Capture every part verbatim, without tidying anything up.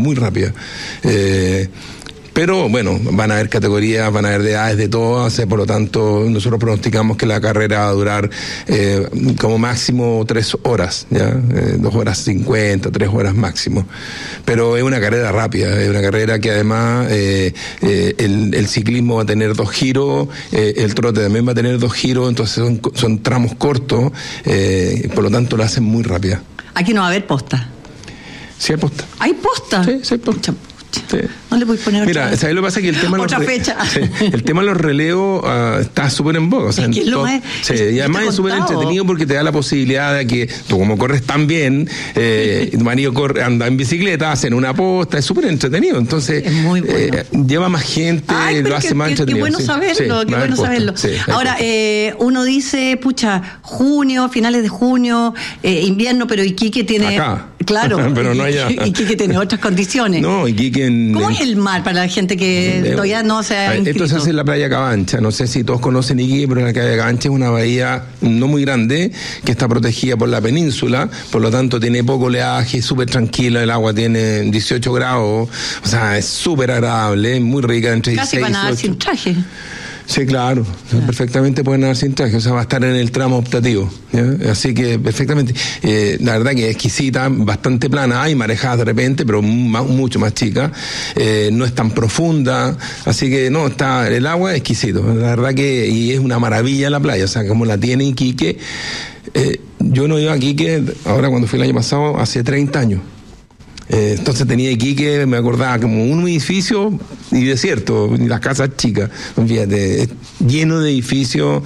muy rápida. Eh, Pero bueno, van a haber categorías, van a haber de edades de todas, eh, por lo tanto nosotros pronosticamos que la carrera va a durar eh, como máximo tres horas, ya, eh, dos horas cincuenta, tres horas máximo. Pero es una carrera rápida, es una carrera que además eh, eh, el, el ciclismo va a tener dos giros, eh, el trote también va a tener dos giros, entonces son, son tramos cortos, eh, por lo tanto lo hacen muy rápida. Aquí no va a haber posta. Sí hay posta. ¿Hay posta? Sí, sí hay posta. Sí. No le voy a poner otra. Mira, ¿sabes lo que pasa? Que el tema otra de los fecha. Sí, el tema de los relevos uh, está súper en boga. O sea, es que en lo todo, es, sí, es, y además es súper entretenido porque te da la posibilidad de que tú, como corres tan bien, eh, tu marido corre, anda en bicicleta, hacen una posta, es súper entretenido. Entonces, es muy bueno. eh, lleva más gente, Ay, lo hace qué, más qué, entretenido. Qué bueno sí, saberlo, sí, qué bueno saberlo. Sí, ahora, eh, uno dice, pucha, junio, finales de junio, eh, invierno, pero Iquique tiene. Acá. Claro, pero no allá. Iquique tiene otras condiciones. No, Iquique en. ¿Cómo es el mar para la gente que eh, todavía no se ha inscrito? Esto se hace en la playa Cabancha. No sé si todos conocen Iquique, pero la playa Cabancha es una bahía no muy grande que está protegida por la península, por lo tanto tiene poco oleaje, súper tranquila, el agua tiene dieciocho grados, o sea, es súper agradable, muy rica, entre casi van a nadar sin traje. Sí, claro, ah. perfectamente pueden nadar sin traje, o sea, va a estar en el tramo optativo, ¿ya? Así que perfectamente, eh, la verdad que es exquisita, bastante plana, hay marejadas de repente, pero más, mucho más chica, eh, no es tan profunda, así que no, está, el agua es exquisito, la verdad que, y es una maravilla la playa, o sea, como la tiene Iquique, eh, yo no iba a Iquique, ahora cuando fui el año pasado, hace treinta años. Eh, entonces tenía Iquique, me acordaba como un edificio y desierto, y las casas chicas, fíjate, lleno de edificios.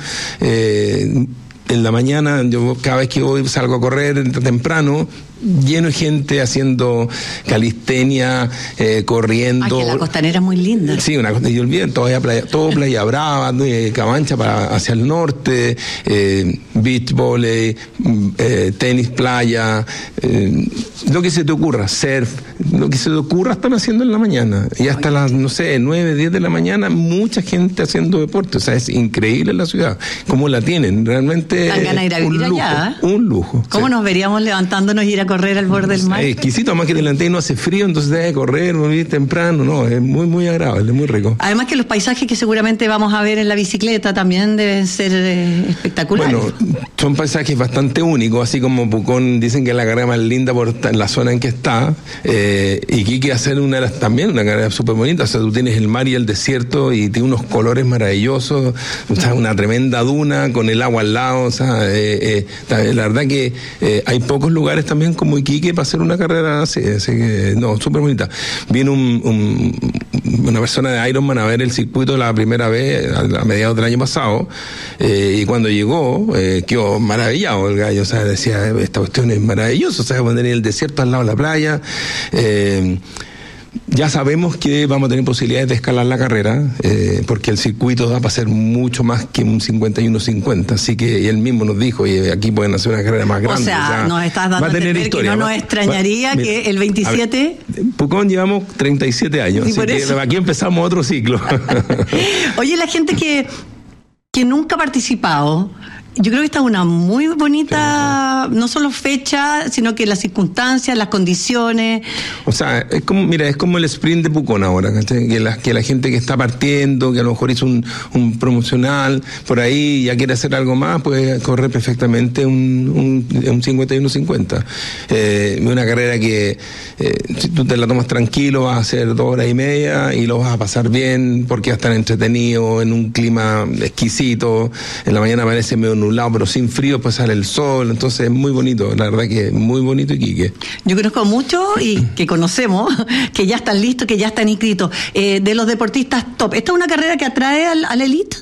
Eh, en la mañana, yo cada vez que voy salgo a correr temprano, lleno de gente haciendo calistenia, eh, corriendo. Ay, que la costanera es muy linda. Sí, una cosa, y olviden, todavía playa, todo Playa Brava, eh, Cabancha para hacia el norte, eh, beach volley, eh, tenis playa, eh, lo que se te ocurra, surf, lo que se te ocurra están haciendo en la mañana. Y hasta Ay. las, no sé, nueve, diez de la mañana, mucha gente haciendo deporte. O sea, es increíble la ciudad, cómo la tienen, realmente. Dan ganas de ir a vivir un lujo, allá. Un lujo. ¿Cómo sí. nos veríamos levantándonos y ir a correr al borde del mar? Es exquisito, más que delante no hace frío, entonces debe correr, muy temprano, no, es muy, muy agradable, muy rico. Además que los paisajes que seguramente vamos a ver en la bicicleta también deben ser eh, espectaculares. Bueno, son paisajes bastante únicos, así como Pucón dicen que es la carrera más linda por en la zona en que está, eh, Iquique hacer una de las, también una carrera súper bonita, o sea, tú tienes el mar y el desierto y tiene unos colores maravillosos, o sea, una tremenda duna con el agua al lado, o sea, eh, eh, la verdad que eh, hay pocos lugares también como Iquique para hacer una carrera así, así que, no, súper bonita. Viene un, un, una persona de Ironman a ver el circuito la primera vez, a, a mediados del año pasado, eh, y cuando llegó, eh, quedó maravillado el gallo, o sea, decía, esta cuestión es maravillosa, o sea, poner el desierto al lado de la playa, eh, ya sabemos que vamos a tener posibilidades de escalar la carrera, eh, porque el circuito da para ser mucho más que un cincuenta y uno cincuenta, así que él mismo nos dijo, y aquí pueden hacer una carrera más grande. O sea, o sea nos estás dando a entender historia, que no nos extrañaría va, que el veintisiete... Ver, Pucón llevamos treinta y siete años, así que eso. Aquí empezamos otro ciclo. Oye, la gente que, que nunca ha participado... Yo creo que esta es una muy bonita, no solo fecha, sino que las circunstancias, las condiciones. O sea, es como, mira, es como el sprint de Pucón ahora, que la, que la gente que está partiendo, que a lo mejor hizo un, un promocional por ahí y ya quiere hacer algo más, puede correr perfectamente un, un, un cincuenta y uno cincuenta. Eh, una carrera que eh, si tú te la tomas tranquilo, vas a hacer dos horas y media y lo vas a pasar bien porque vas a estar entretenido en un clima exquisito. En la mañana parece medio nublado, pero sin frío, pues sale el sol, entonces es muy bonito, la verdad que es muy bonito Iquique. Yo conozco mucho y que conocemos, que ya están listos, que ya están inscritos, eh, de los deportistas top. ¿Esta es una carrera que atrae al, al elite?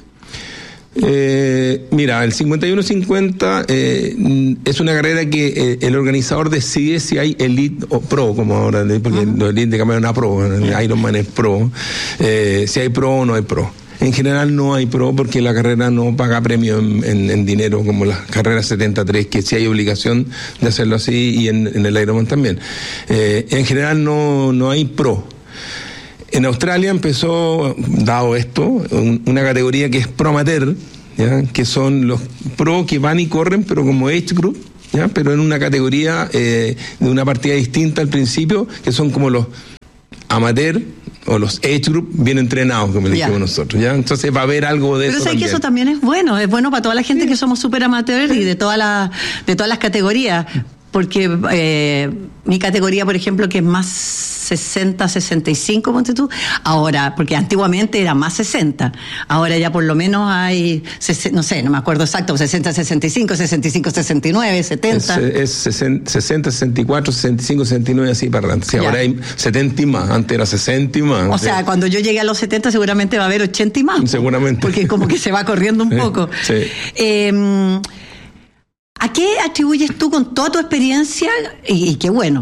Eh, mira, el cincuenta y uno cincuenta eh, es una carrera que eh, el organizador decide si hay elite o pro, como ahora, porque uh-huh. los elite cambiaron a pro, el Ironman es pro, eh, si hay pro o no hay pro. En general no hay pro porque la carrera no paga premio en, en, en dinero como las carreras setenta y tres, que sí hay obligación de hacerlo así, y en, en el Ironman también. Eh, en general no, no hay pro. En Australia empezó, dado esto, un, una categoría que es pro amateur, ¿ya? Que son los pro que van y corren, pero como age group, ¿ya? Pero en una categoría eh, de una partida distinta al principio, que son como los amateur o los age group bien entrenados, como le Ya. decimos nosotros, ¿ya? Entonces va a haber algo de Pero eso sé también. que eso también es bueno, es bueno para toda la gente que somos súper amateurs y de todas las de todas las categorías, porque eh, mi categoría, por ejemplo, que es más sesenta, sesenta y cinco, ponte tú, ahora, porque antiguamente era más sesenta, ahora ya por lo menos hay, no sé, no me acuerdo exacto, sesenta, sesenta y cinco, sesenta y cinco, sesenta y nueve, setenta. Es, es sesenta, sesenta y cuatro, sesenta y cinco, sesenta y nueve, así para adelante. Sí, Ya. ahora hay setenta y más, antes era sesenta y más. O sí. sea, cuando yo llegue a los setenta seguramente va a haber ochenta y más. Seguramente. Porque como que se va corriendo un poco. Sí. Eh, ¿A qué atribuyes tú con toda tu experiencia, y, y qué bueno,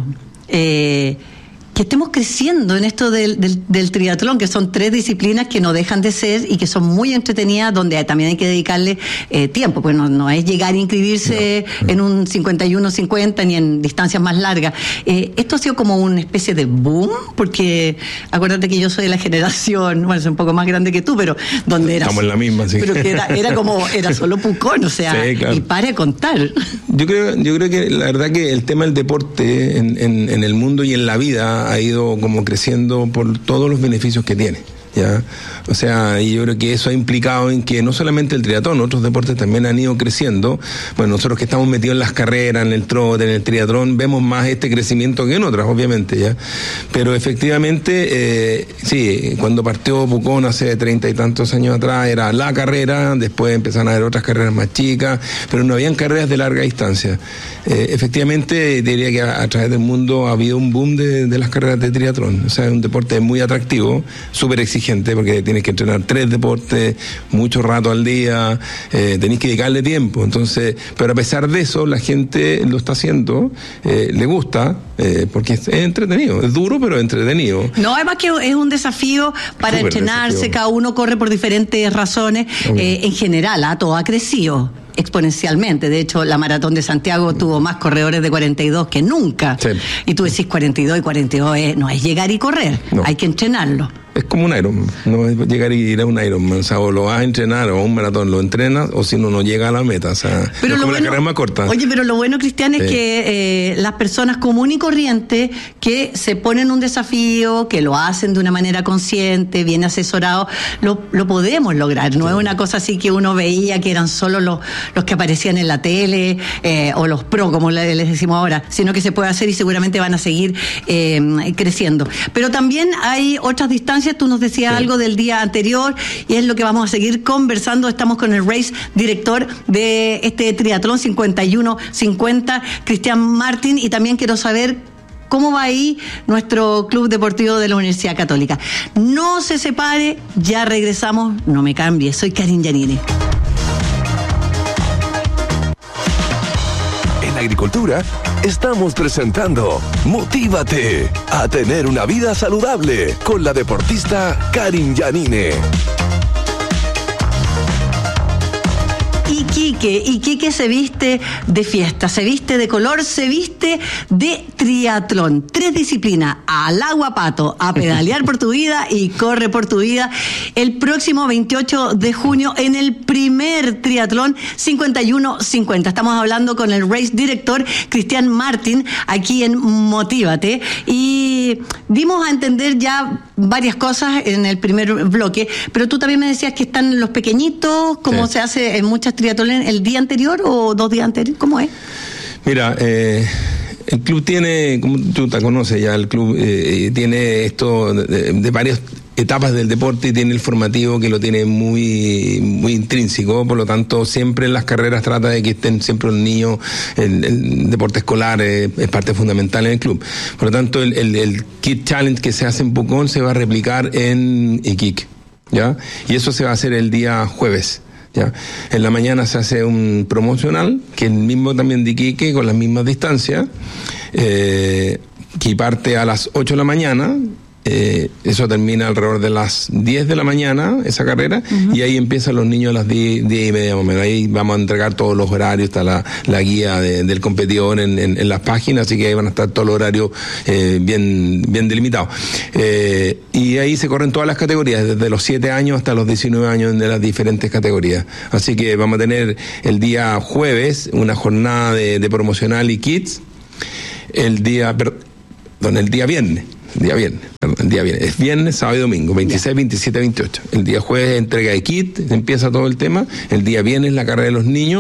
eh, que estemos creciendo en esto del, del, del triatlón, que son tres disciplinas que no dejan de ser y que son muy entretenidas, donde también hay que dedicarle eh, tiempo, pues no, no es llegar a inscribirse no, no. en un cincuenta y uno cincuenta ni en distancias más largas. Eh, esto ha sido como una especie de boom, porque acuérdate que yo soy de la generación, bueno, soy un poco más grande que tú, pero donde era... Estamos en la misma, sí. Pero que era, era como, era solo Pucón, o sea, sí, claro. Y para de contar. Yo creo, yo creo que la verdad que el tema del deporte en, en, en el mundo y en la vida ha ido como creciendo por todos los beneficios que tiene, ¿ya? O sea, y yo creo que eso ha implicado en que no solamente el triatlón, otros deportes también han ido creciendo. Bueno, nosotros que estamos metidos en las carreras, en el trote, en el triatlón, vemos más este crecimiento que en otras, obviamente, ¿ya? Pero efectivamente, eh, sí, cuando partió Pucón hace treinta y tantos años atrás, era la carrera, después empezaron a haber otras carreras más chicas, pero no habían carreras de larga distancia. Eh, efectivamente, diría que a, a través del mundo ha habido un boom de, de las carreras de triatlón. O sea, es un deporte muy atractivo, súper exigente, porque tienes que entrenar tres deportes, mucho rato al día, eh, tenés que dedicarle tiempo. Entonces, pero a pesar de eso, la gente lo está haciendo, eh, le gusta, eh, porque es, es entretenido, es duro, pero es entretenido. No, además que es un desafío para Súper entrenarse, desafío. Cada uno corre por diferentes razones, eh, en general, ¿eh? Todo ha crecido exponencialmente. De hecho, la Maratón de Santiago tuvo más corredores de cuarenta y dos que nunca. Sí. Y tú decís cuarenta y dos y cuarenta y dos es, no es llegar y correr, no. Hay que entrenarlo. Es como un Ironman, no es llegar y ir a un Ironman, o sea, o lo vas a entrenar o a un maratón lo entrenas, o si no, no llega a la meta, o sea, pero es como bueno, la carrera más corta. Oye, pero lo bueno, Cristian, es sí. que eh, las personas comunes y corrientes que se ponen un desafío, que lo hacen de una manera consciente, bien asesorado, lo, lo podemos lograr, no sí. es una cosa así que uno veía que eran solo los, los que aparecían en la tele, eh, o los pro, como les decimos ahora, sino que se puede hacer y seguramente van a seguir eh, creciendo. Pero también hay otras distancias. Tú nos decías sí. algo del día anterior y es lo que vamos a seguir conversando. Estamos con el race director de este triatlón cincuenta y uno cincuenta, Cristian Martin, y también quiero saber cómo va ahí nuestro club deportivo de la Universidad Católica. No se separe, ya regresamos, no me cambie, soy Karin Giannini. Agricultura, estamos presentando Motívate a tener una vida saludable con la deportista Karin Giannini. Iquique, Iquique se viste de fiesta, se viste de color, se viste de triatlón. Tres disciplinas, al agua pato, a pedalear por tu vida y corre por tu vida. El próximo veintiocho de junio en el primer triatlón cincuenta y uno cincuenta. Estamos hablando con el race director Cristian Martin aquí en Motívate y dimos a entender ya varias cosas en el primer bloque, pero tú también me decías que están los pequeñitos, como sí. se hace en muchas triatlones, el día anterior o dos días anteriores, ¿cómo es? Mira, eh, el club tiene, como tú te conoces ya, el club eh, tiene esto de, de varias etapas del deporte y tiene el formativo que lo tiene muy muy intrínseco, por lo tanto siempre en las carreras trata de que estén siempre los niños, el, el deporte escolar es, es parte fundamental en el club, por lo tanto el, el, el Kid Challenge que se hace en Pucón se va a replicar en Iquique, ¿ya? Y eso se va a hacer el día jueves. ¿Ya? En la mañana se hace un promocional, que es el mismo también de Iquique, con las mismas distancias, eh, que parte a las ocho de la mañana, eh, eso termina alrededor de las diez de la mañana, esa carrera, uh-huh. y ahí empiezan los niños a las diez, diez y media más o menos. Ahí vamos a entregar todos los horarios, está la, la guía de, del competidor en, en, en las páginas, así que ahí van a estar todos los horarios eh, bien, bien delimitados. Eh, y ahí se corren todas las categorías, desde los siete años hasta los diecinueve años de las diferentes categorías. Así que vamos a tener el día jueves una jornada de, de promocional y kids, el día, perdón, el día viernes. día viernes, perdón, el día viernes. Es viernes, sábado y domingo, veintiséis, veintisiete, veintiocho. El día jueves entrega de kit, empieza todo el tema. El día viernes la carrera de los niños.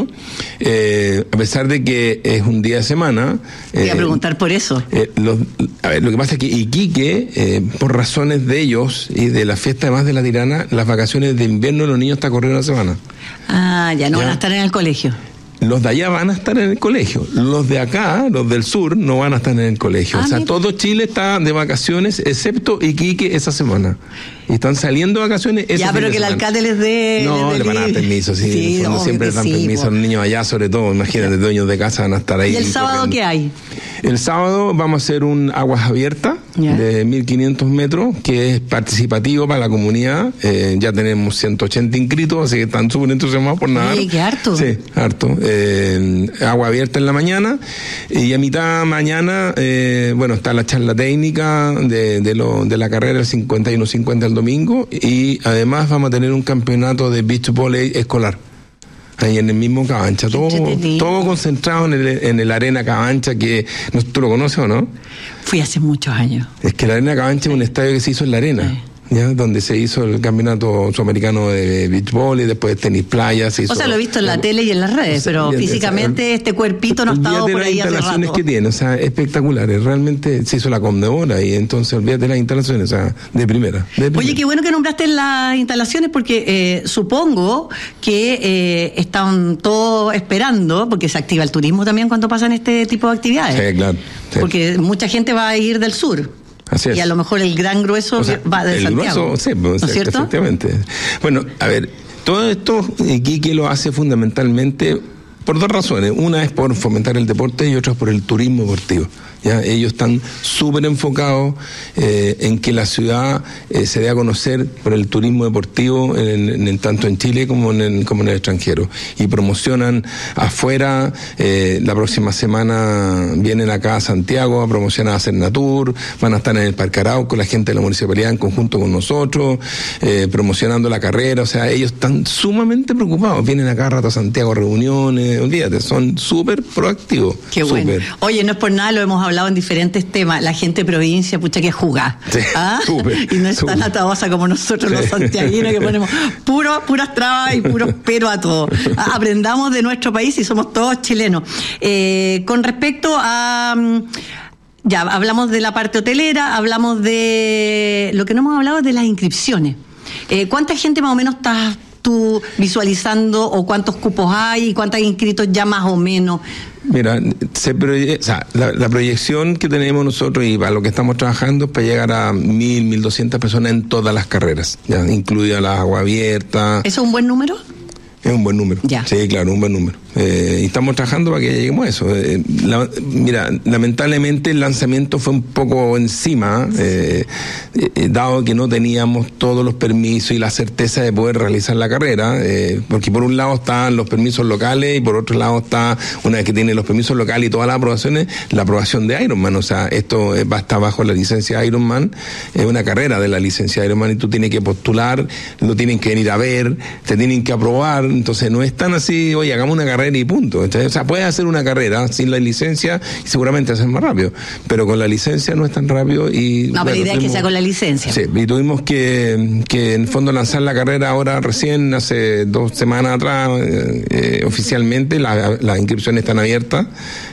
Eh, a pesar de que es un día de semana. Te iba eh, a preguntar por eso. Eh, los, a ver, lo que pasa es que Iquique, eh, por razones de ellos y de la fiesta además de la Tirana, las vacaciones de invierno de los niños está corriendo una semana. Ah, ya no ¿Ya? van a estar en el colegio. Los de allá van a estar en el colegio. Los de acá, los del sur, no van a estar en el colegio. Ah, o sea, mira. todo Chile está de vacaciones, excepto Iquique esa semana. Y están saliendo de vacaciones ese Ya, fin pero de que el semana. alcalde les dé... No, les dé le van a dar libre. permiso, sí. Sí, en el fondo obvio siempre que dan sí, permiso po. a los niños allá, sobre todo. Imagínate, dueños de casa van a estar ahí. ¿Y el sábado corriendo. qué hay? El sábado vamos a hacer un aguas abiertas Ya. de mil quinientos metros, que es participativo para la comunidad. Eh, ya tenemos ciento ochenta inscritos, así que están súper entusiasmados por nadar. Oye, qué harto. Sí, harto. Eh, agua abierta en la mañana, y a mitad mañana, eh, bueno, está la charla técnica de, de, lo, de la carrera del cincuenta y uno cincuenta el domingo, y además vamos a tener un campeonato de beach volley escolar. Ahí en el mismo Cabancha, todo, entretenido. todo concentrado en el, en el Arena Cabancha, que no, ¿tú lo conoces o no? Fui hace muchos años. Es que la Arena Cabancha es un estadio que se hizo en la arena. Sí. ¿Ya? Donde se hizo el campeonato sudamericano de beach volley, después tenis playa, se hizo. O sea, lo he visto en la el- tele y en las redes, o sea, pero ya- físicamente ya- este cuerpito no ha estado olvídate por las ahí hace instalaciones rato. que tiene, o sea, espectaculares. Realmente se hizo la Conmebol y entonces olvídate las instalaciones, o sea, de primera. De primera. Oye, qué bueno que nombraste las instalaciones porque eh, supongo que eh, están todos esperando, porque se activa el turismo también cuando pasan este tipo de actividades. Sí, claro. Sí. Porque mucha gente va a ir del sur. Así es. Y a lo mejor el gran grueso O sea, va de el Santiago. grueso, sí, pues, ¿No es cierto? efectivamente. Bueno, a ver, todo esto Iquique lo hace fundamentalmente por dos razones. Una es por fomentar el deporte y otra es por el turismo deportivo. ¿Ya? Ellos están súper enfocados eh, en que la ciudad eh, se dé a conocer por el turismo deportivo, en, en, en, tanto en Chile como en el, como en el extranjero. Y promocionan afuera. Eh, la próxima semana vienen acá a Santiago a promocionar a Cernatur, van a estar en el Parque Arauco, la gente de la municipalidad en conjunto con nosotros, eh, promocionando la carrera. O sea, ellos están sumamente preocupados. Vienen acá rato a Santiago a reuniones, olvídate, son súper proactivos. Qué bueno. Súper. Oye, no es por nada, lo hemos hablado en diferentes temas. La gente de provincia, pucha, que jugá. Sí, ¿Ah? súper, Y no es tan súper. atabosa como nosotros los Sí. santiaguinos que ponemos puro, puras trabas y puros pero a todo. Ah, Aprendamos de nuestro país y somos todos chilenos. Eh, con respecto a... mm, Ya, hablamos de la parte hotelera, hablamos de... Lo que no hemos hablado es de las inscripciones. Eh, ¿Cuánta gente más o menos estás tú visualizando o cuántos cupos hay y cuántos inscritos ya más o menos? Mira, se proye- o sea, la, la proyección que tenemos nosotros y para lo que estamos trabajando es para llegar a mil, mil doscientas personas en todas las carreras, ya incluida la agua abierta. ¿Eso es un buen número? Es un buen número. Ya. Sí, claro, un buen número. Eh, y estamos trabajando para que lleguemos a eso. Eh, la- mira, lamentablemente el lanzamiento fue un poco encima, eh, eh, dado que no teníamos todos los permisos y la certeza de poder realizar la carrera, eh, porque por un lado están los permisos locales y por otro lado está, una vez que tiene los permisos locales y todas las aprobaciones, la aprobación de Ironman. O sea, esto eh, va a estar bajo la licencia Ironman, es una carrera de la licencia Ironman y tú tienes que postular, lo tienen que venir a ver, te tienen que aprobar. Entonces no es tan así, oye, hagamos una carrera y punto. O sea, puedes hacer una carrera sin la licencia y seguramente hacer más rápido, pero con la licencia no es tan rápido. Y No, pero bueno, la idea es que tuvimos- sea con la licencia. Sí, y tuvimos que, que en el fondo lanzar la carrera ahora recién, hace dos semanas atrás, eh, eh, oficialmente. La- las inscripciones están abiertas.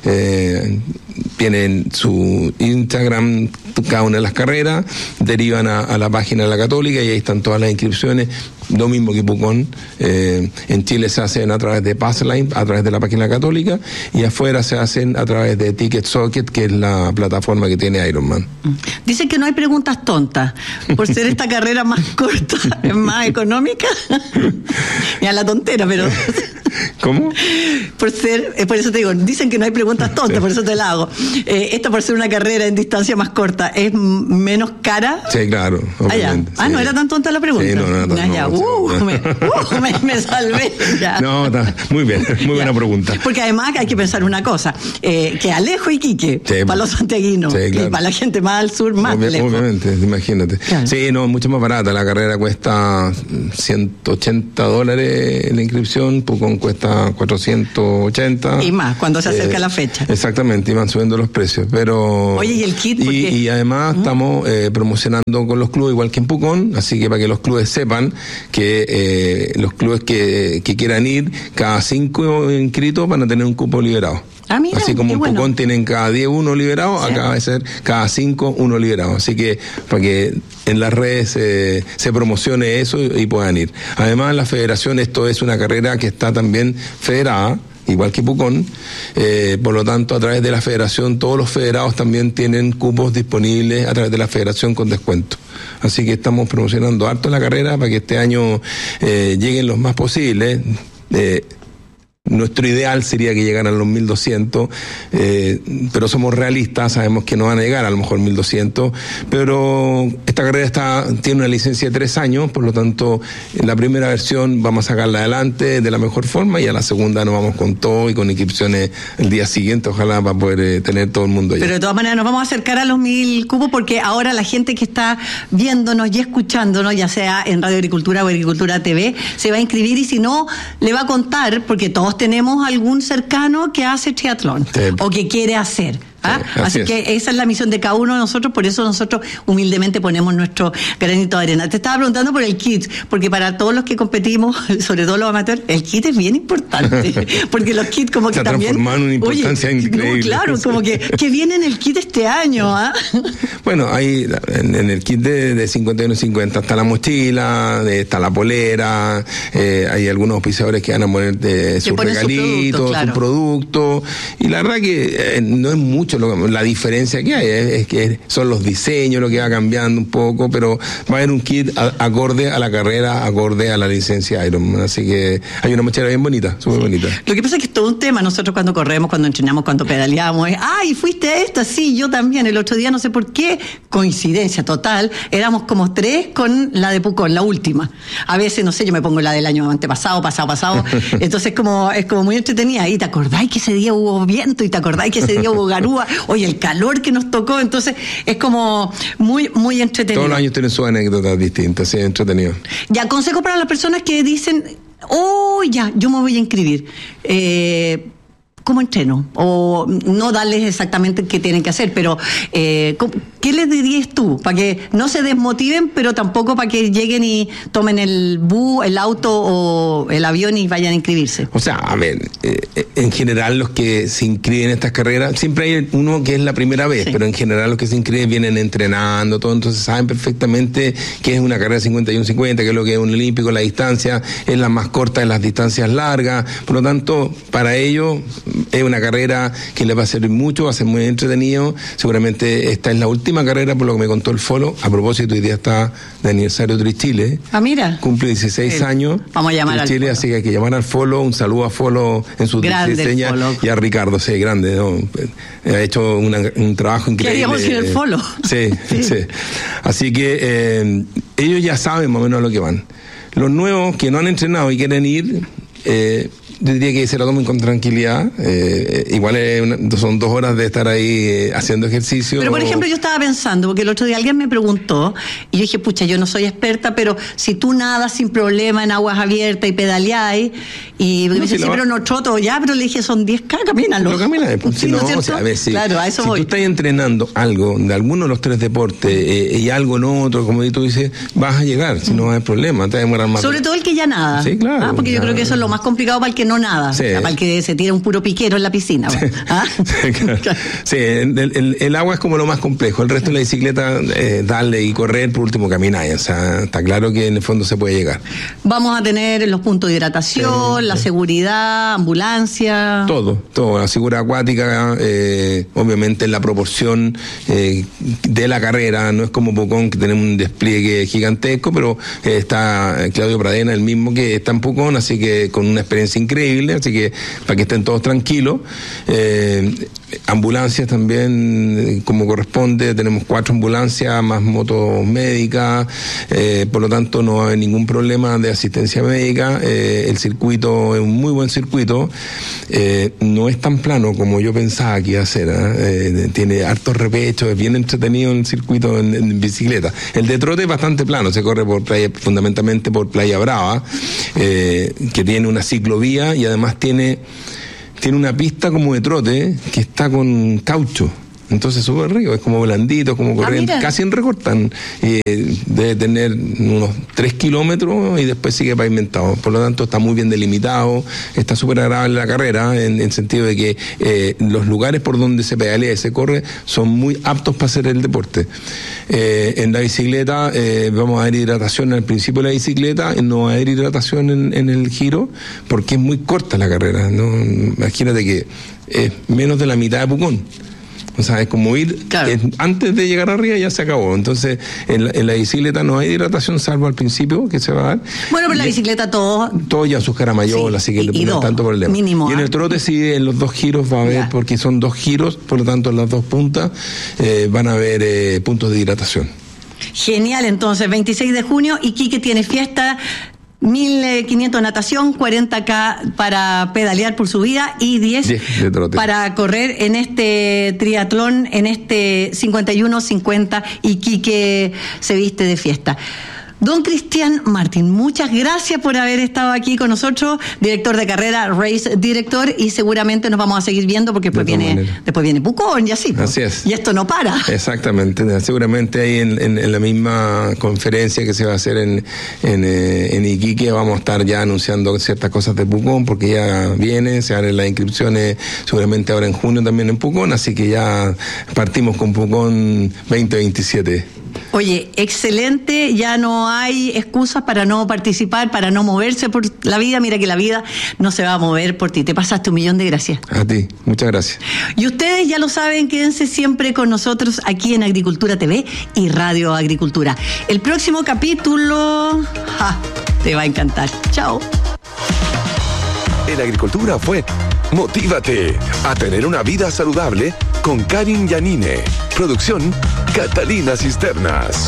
Eh, tienen su Instagram cada una de las carreras, derivan a, a la página de la Católica y ahí están todas las inscripciones. Lo mismo que Pucón. Eh, en Chile se hacen a través de Passline, a través de la página católica, y afuera se hacen a través de Ticket Socket, que es la plataforma que tiene Ironman. Dicen que no hay preguntas tontas. Por ser esta carrera más corta, es más económica. Mira la tontera, pero... ¿Cómo? Por ser, eh, por eso te digo, dicen que no hay preguntas tontas, por eso te la hago. Eh, esta por ser una carrera en distancia más corta, ¿es m- menos cara? Sí, claro. Ah, ya. obviamente, Ah, sí. no era tan tonta la pregunta. Sí, no, no era tan- Ya, ya. no, Uh, sí. me, uh, me, me salvé. Ya. No, está muy bien, muy buena Ya. pregunta. Porque además hay que pensar una cosa, eh, que Alejo y Quique, Sí, para los santiaguinos, sí, claro. y para la gente más al sur, más Obvia- lejos. Obviamente, imagínate. Claro. Sí, no, mucho más barata. La carrera cuesta ciento ochenta dólares la inscripción, Pucón cuesta a cuatrocientos ochenta. Y más, cuando se acerca eh, la fecha. Exactamente, y van subiendo los precios. Pero Oye, ¿y el kit? Y, Porque... y además uh-huh. estamos eh, promocionando con los clubes, igual que en Pucón, así que para que los clubes sepan que eh, los clubes que, que quieran ir, cada cinco inscritos van a tener un cupo liberado. Ah, mira, así como en bueno. Pucón tienen cada diez uno liberado, sí. Acá va a ser cada cinco uno liberado. Así que para que en las redes eh, se promocione eso y, y puedan ir. Además, la federación, esto es una carrera que está también federada, igual que Pucón, eh, por lo tanto a través de la federación todos los federados también tienen cupos disponibles a través de la federación con descuento. Así que estamos promocionando harto la carrera para que este año eh, lleguen los más posibles. Eh, Nuestro ideal sería que llegaran los mil doscientos, eh, pero somos realistas, sabemos que no van a llegar a lo mejor mil doscientos, pero esta carrera está tiene una licencia de tres años, por lo tanto, en la primera versión vamos a sacarla adelante de la mejor forma y a la segunda nos vamos con todo y con inscripciones el día siguiente, ojalá para poder eh, tener todo el mundo allá. Pero de todas maneras nos vamos a acercar a los mil cupos porque ahora la gente que está viéndonos y escuchándonos, ya sea en Radio Agricultura o Agricultura T V, se va a inscribir y si no, le va a contar, porque todos tenemos algún cercano que hace triatlón sí. o que quiere hacer. ¿Ah? Sí, así, así que esa es la misión de cada uno de nosotros, por eso nosotros humildemente ponemos nuestro granito de arena. Te estaba preguntando por el kit, porque para todos los que competimos, sobre todo los amateurs, el kit es bien importante, porque los kits como que se también... Se transforman en una importancia oye, increíble. No, claro, como que, que viene en el kit este año. ¿Ah? Bueno, hay en, en el kit de, de cincuenta y uno cincuenta está la mochila, de, está la polera, eh, hay algunos auspiciadores que van a poner de sus regalitos, sus claro. productos, y la verdad que eh, no es mucho Lo, la diferencia que hay es, es que son los diseños lo que va cambiando un poco, pero va a haber un kit a, acorde a la carrera, acorde a la licencia Ironman, así que hay una mochila bien bonita, súper sí. bonita. Lo que pasa es que es todo un tema, nosotros cuando corremos, cuando entrenamos, cuando pedaleamos, es, ay, fuiste a esta, sí, yo también, el otro día no sé por qué, coincidencia total, éramos como tres con la de Pucón, la última. A veces, no sé, yo me pongo la del año antepasado, pasado, pasado, entonces como es como muy entretenida, y te acordáis que ese día hubo viento, y te acordáis que ese día hubo garúa, oye, el calor que nos tocó, entonces es como muy, muy entretenido. Todos los años tienen sus anécdotas distintas, sí, entretenido. Ya, consejo para las personas que dicen, oh, ya, yo me voy a inscribir. Eh, ¿Cómo entreno? O no darles exactamente qué tienen que hacer, pero eh, ¿qué les dirías tú? Para que no se desmotiven, pero tampoco para que lleguen y tomen el bus, el auto o el avión y vayan a inscribirse. O sea, a ver, eh, en general los que se inscriben en estas carreras, siempre hay uno que es la primera vez, sí. pero en general los que se inscriben vienen entrenando, todo, entonces saben perfectamente que es una carrera cincuenta y uno cincuenta, que es lo que es un olímpico, la distancia es la más corta de las distancias largas, por lo tanto, para ellos es una carrera que les va a servir mucho, va a ser muy entretenido. Seguramente esta es la última carrera, por lo que me contó el Folo. A propósito, hoy día está de aniversario Tri Chile. Ah, mira. Cumple dieciséis el, años. Vamos a llamar Tri al Chile, Folo. Así que hay que llamar al Folo. Un saludo a Folo en sus dieciséis años. Y a Ricardo, sí, grande. ¿no? Ha hecho una, un trabajo increíble. Queríamos ir el Folo. Sí, sí, sí. Así que eh, ellos ya saben más o menos a lo que van. Los nuevos que no han entrenado y quieren ir... Eh, Yo diría que se lo tomen con tranquilidad. Eh, igual es una, son dos horas de estar ahí eh, haciendo ejercicio. Pero, por ejemplo, yo estaba pensando, porque el otro día alguien me preguntó, y yo dije, pucha, yo no soy experta, pero si tú nadas sin problema en aguas abiertas y pedaleáis, y no, me dice, si sí, pero no troto ya, pero le dije, son diez K, camínalo. Pero camina después. Sí, si ¿no no, es o sea, a ver, si, claro, a eso si voy. tú estás entrenando algo de alguno de los tres deportes eh, y algo en otro, como tú dices, vas a llegar, si mm. no hay problema, te va a demorar más. Sobre todo el que ya nada. Sí, claro. Ah, porque claro. yo creo que eso es lo más complicado para el que no nada. Sí. O sea, para el que se tira un puro piquero en la piscina. ¿Ah? Sí, claro. Sí, el, el, el agua es como lo más complejo. El resto de la bicicleta, eh, darle y correr, por último caminar. O sea, está claro que en el fondo se puede llegar. Vamos a tener los puntos de hidratación, sí, la sí. seguridad, ambulancia. Todo, todo. La seguridad acuática, eh, obviamente en la proporción eh, de la carrera. No es como Pucón, que tenemos un despliegue gigantesco, pero eh, está Claudio Pradena, el mismo que está en Pucón, así que con una experiencia increíble, así que para que estén todos tranquilos. Eh, ambulancias también, como corresponde, tenemos cuatro ambulancias, más motos médicas, eh, por lo tanto no va a haber ningún problema de asistencia médica. Eh, el circuito es un muy buen circuito, eh, no es tan plano como yo pensaba que iba a ser, ¿eh? Eh, tiene hartos repechos, es bien entretenido el circuito en, en bicicleta. El de trote es bastante plano, se corre por playa, fundamentalmente por Playa Brava, eh, que tiene una ciclovía y además tiene tiene una pista como de trote que está con caucho. Entonces súper rico, es como blandito, como corriente, ah, casi en recortan. Eh, debe tener unos tres kilómetros y después sigue pavimentado. Por lo tanto está muy bien delimitado, está súper agradable la carrera, en el sentido de que eh, los lugares por donde se pedalea y se corre son muy aptos para hacer el deporte. Eh, en la bicicleta eh, vamos a dar hidratación al principio de la bicicleta, no va a haber hidratación en, en el giro, porque es muy corta la carrera, ¿no? Imagínate que es menos de la mitad de Pucón. O sea, es como ir, claro. es, antes de llegar arriba ya se acabó. Entonces, en la, en la bicicleta no hay hidratación, salvo al principio, que se va a dar. Bueno, pero en la bicicleta todo... Todo ya sus caramayolas, sí, así que y, no hay tanto problema. Mínimo, y en el trote sí, en los dos giros va a haber, ya. porque son dos giros, por lo tanto en las dos puntas eh, van a haber eh, puntos de hidratación. Genial, entonces, veintiséis de junio, Iquique tiene fiesta... mil quinientos natación, cuarenta K para pedalear por subida y diez para correr en este triatlón, en este cincuenta y uno cincuenta, Iquique se viste de fiesta. Don Cristian Martín, muchas gracias por haber estado aquí con nosotros, director de carrera, race director, y seguramente nos vamos a seguir viendo porque después viene manera. después viene Pucón y así. Así es. Y esto no para. Exactamente, seguramente ahí en, en, en la misma conferencia que se va a hacer en, en, en Iquique vamos a estar ya anunciando ciertas cosas de Pucón, porque ya viene, se abren las inscripciones seguramente ahora en junio también en Pucón, así que ya partimos con Pucón veinte veintisiete. Oye, excelente, ya no hay excusas para no participar, para no moverse por la vida. Mira que la vida no se va a mover por ti. Te pasaste un millón de gracias. A ti, muchas gracias. Y ustedes ya lo saben, quédense siempre con nosotros aquí en Agricultura T V y Radio Agricultura. El próximo capítulo ¡ja! Te va a encantar. Chao. En Agricultura fue Motívate a tener una vida saludable con Karin Yanine. Producción Catalina Cisternas.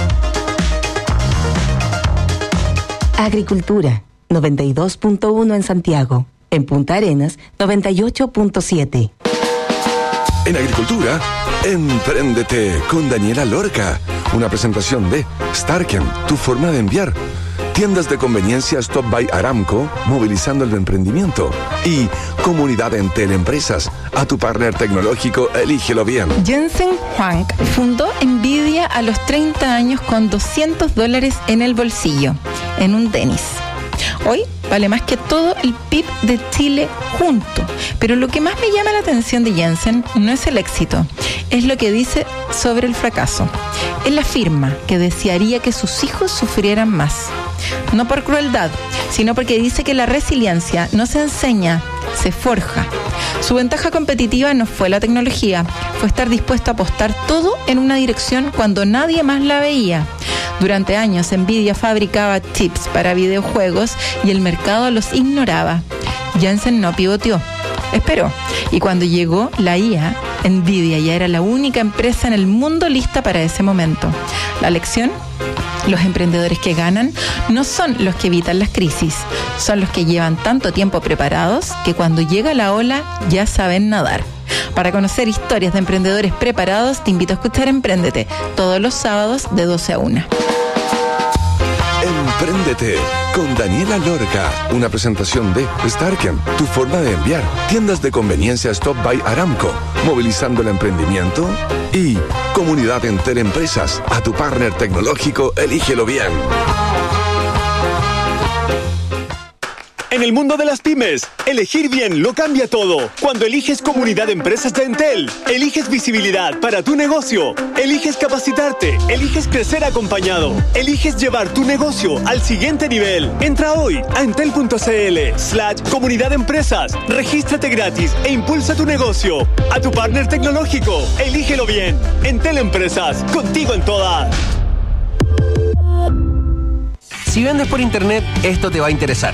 Agricultura noventa y dos punto uno en Santiago. En Punta Arenas noventa y ocho punto siete. En Agricultura, Empréndete con Daniela Lorca. Una presentación de Starken, tu forma de enviar. Tiendas de conveniencia Stop by Aramco, movilizando el emprendimiento. Y Comunidad Entel Empresas, a tu partner tecnológico, elígelo bien. Jensen Huang fundó Nvidia a los treinta años con doscientos dólares en el bolsillo, en un tenis. Hoy vale más que todo el P I B de Chile junto. Pero lo que más me llama la atención de Jensen no es el éxito, es lo que dice sobre el fracaso. Él afirma que desearía que sus hijos sufrieran más. No por crueldad, sino porque dice que la resiliencia no se enseña, se forja. Su ventaja competitiva no fue la tecnología, fue estar dispuesto a apostar todo en una dirección cuando nadie más la veía. Durante años, Nvidia fabricaba chips para videojuegos y el mercado los ignoraba. Jensen no pivoteó, esperó. Y cuando llegó la I A, Nvidia ya era la única empresa en el mundo lista para ese momento. La lección: los emprendedores que ganan no son los que evitan las crisis, son los que llevan tanto tiempo preparados que cuando llega la ola ya saben nadar. Para conocer historias de emprendedores preparados, te invito a escuchar Empréndete todos los sábados de doce a una. Empréndete con Daniela Lorca, una presentación de Starken, tu forma de enviar. Tiendas de conveniencia Stop by Aramco, movilizando el emprendimiento. Y Comunidad Entel Empresas, a tu partner tecnológico, elígelo bien. En el mundo de las pymes, elegir bien lo cambia todo. Cuando eliges Comunidad de Empresas de Entel, eliges visibilidad para tu negocio, eliges capacitarte, eliges crecer acompañado, eliges llevar tu negocio al siguiente nivel. Entra hoy a entel.cl slash Comunidad de Empresas, regístrate gratis e impulsa tu negocio. A tu partner tecnológico, elígelo bien. Entel Empresas, contigo en todas. Si vendes por internet, esto te va a interesar.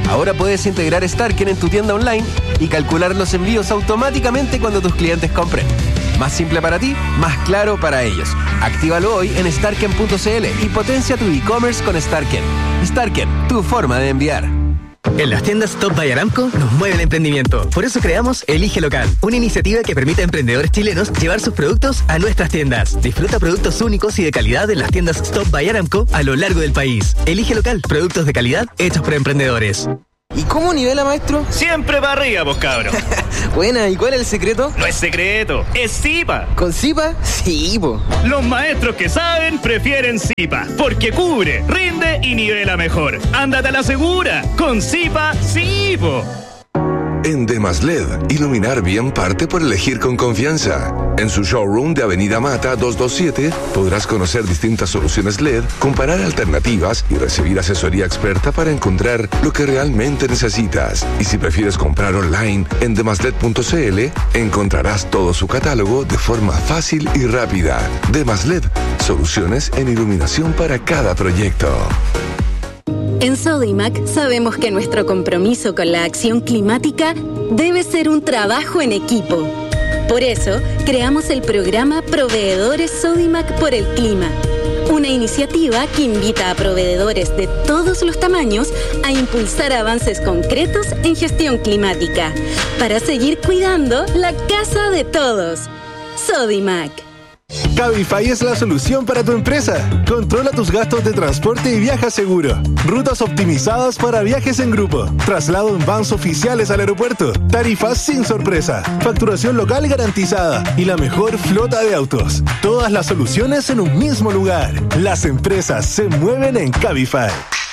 Ahora puedes integrar Starken en tu tienda online y calcular los envíos automáticamente cuando tus clientes compren. Más simple para ti, más claro para ellos. Actívalo hoy en starken punto c l y potencia tu e-commerce con Starken. Starken, tu forma de enviar. En las tiendas Stop by Aramco nos mueve el emprendimiento. Por eso creamos Elige Local, una iniciativa que permite a emprendedores chilenos llevar sus productos a nuestras tiendas. Disfruta productos únicos y de calidad en las tiendas Stop by Aramco a lo largo del país. Elige Local, productos de calidad hechos por emprendedores. ¿Y cómo nivela, maestro? Siempre para arriba, vos cabros. Buena, ¿y cuál es el secreto? No es secreto, es Zipa. ¿Con Zipa? Sí, po. Los maestros que saben prefieren Zipa, porque cubre, rinde y nivela mejor. Ándate a la segura, con Zipa, sí, po. En Demaslet, iluminar bien parte por elegir con confianza. En su showroom de Avenida Mata doscientos veintisiete podrás conocer distintas soluciones L E D, comparar alternativas y recibir asesoría experta para encontrar lo que realmente necesitas. Y si prefieres comprar online en demaslet punto c l, encontrarás todo su catálogo de forma fácil y rápida. Demaslet, soluciones en iluminación para cada proyecto. En Sodimac sabemos que nuestro compromiso con la acción climática debe ser un trabajo en equipo. Por eso, creamos el programa Proveedores Sodimac por el Clima, una iniciativa que invita a proveedores de todos los tamaños a impulsar avances concretos en gestión climática, para seguir cuidando la casa de todos. Sodimac. Cabify es la solución para tu empresa. Controla tus gastos de transporte y viaja seguro. Rutas optimizadas para viajes en grupo. Traslado en vans oficiales al aeropuerto. Tarifas sin sorpresa. Facturación local garantizada. Y la mejor flota de autos. Todas las soluciones en un mismo lugar. Las empresas se mueven en Cabify.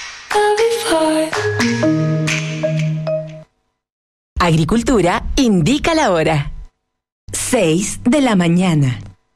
Agricultura indica la hora. seis de la mañana.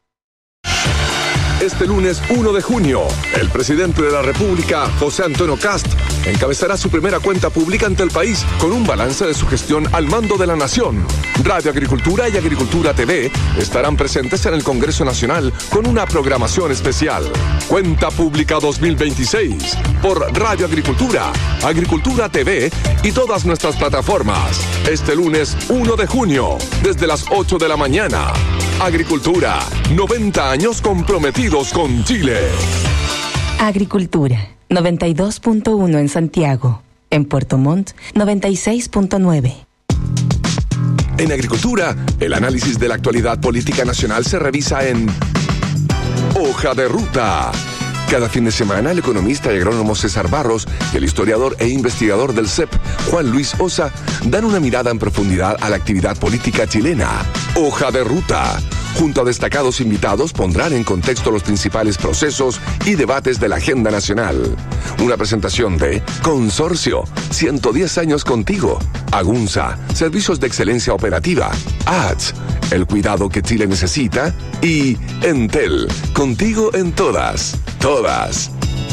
Este lunes uno de junio, el presidente de la República, José Antonio Kast, encabezará su primera cuenta pública ante el país con un balance de su gestión al mando de la nación. Radio Agricultura y Agricultura T V estarán presentes en el Congreso Nacional con una programación especial. Cuenta Pública dos mil veintiséis por Radio Agricultura, Agricultura T V y todas nuestras plataformas. Este lunes uno de junio, desde las ocho de la mañana. Agricultura, noventa años comprometidos con Chile. Agricultura, noventa y dos punto uno en Santiago. En Puerto Montt, noventa y seis punto nueve. En Agricultura, el análisis de la actualidad política nacional se revisa en Hoja de Ruta. Cada fin de semana, el economista y agrónomo César Barros y el historiador e investigador del C E P, Juan Luis Osa, dan una mirada en profundidad a la actividad política chilena. Hoja de Ruta. Junto a destacados invitados, pondrán en contexto los principales procesos y debates de la agenda nacional. Una presentación de Consorcio, ciento diez años contigo. Agunza, servicios de excelencia operativa. A D S, el cuidado que Chile necesita. Y Entel, contigo en todas, todas.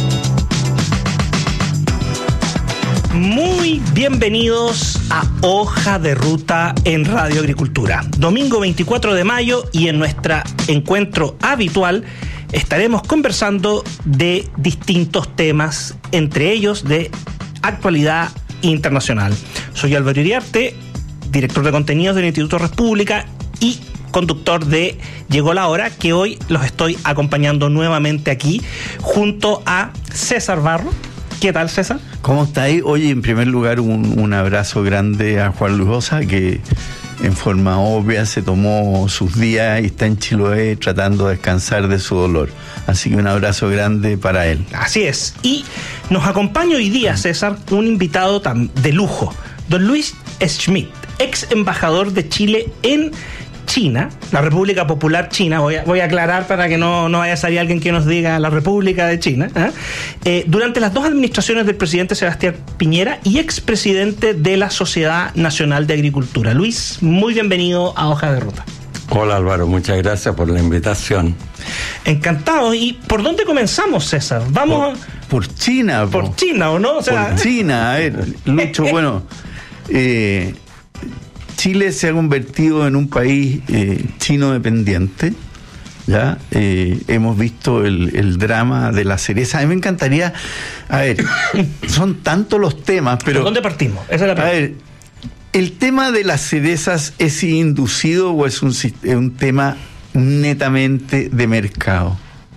Muy bienvenidos a Hoja de Ruta en Radio Agricultura. Domingo veinticuatro de mayo y en nuestro encuentro habitual estaremos conversando de distintos temas, entre ellos de actualidad internacional. Soy Álvaro Iriarte, director de contenidos del Instituto República y conductor de Llegó la Hora, que hoy los estoy acompañando nuevamente aquí junto a César Barro. ¿Qué tal, César? ¿Cómo estáis? Oye, en primer lugar, un, un abrazo grande a Juan Luis Osa, que en forma obvia se tomó sus días y está en Chiloé tratando de descansar de su dolor. Así que un abrazo grande para él. Así es. Y nos acompaña hoy día, César, un invitado tan de lujo, don Luis Schmidt, ex embajador de Chile en China, la República Popular China. Voy a, voy a aclarar para que no, no vaya a salir alguien que nos diga la República de China. ¿eh? Eh, durante las dos administraciones del presidente Sebastián Piñera y expresidente de la Sociedad Nacional de Agricultura. Luis, muy bienvenido a Hoja de Ruta. Hola Álvaro, muchas gracias por la invitación. Encantado. ¿Y por dónde comenzamos, César? Vamos por, por China. Por po. China, ¿o no? O sea, por China. A ver, Lucho, bueno, eh, Chile se ha convertido en un país eh, chino dependiente ¿ya? Eh, hemos visto el, el drama de la cereza. A mí me encantaría, a ver, son tantos los temas, pero... ¿Por dónde partimos? Esa es la pregunta. A ver, ¿el tema de las cerezas es inducido o es un, un tema netamente de mercado?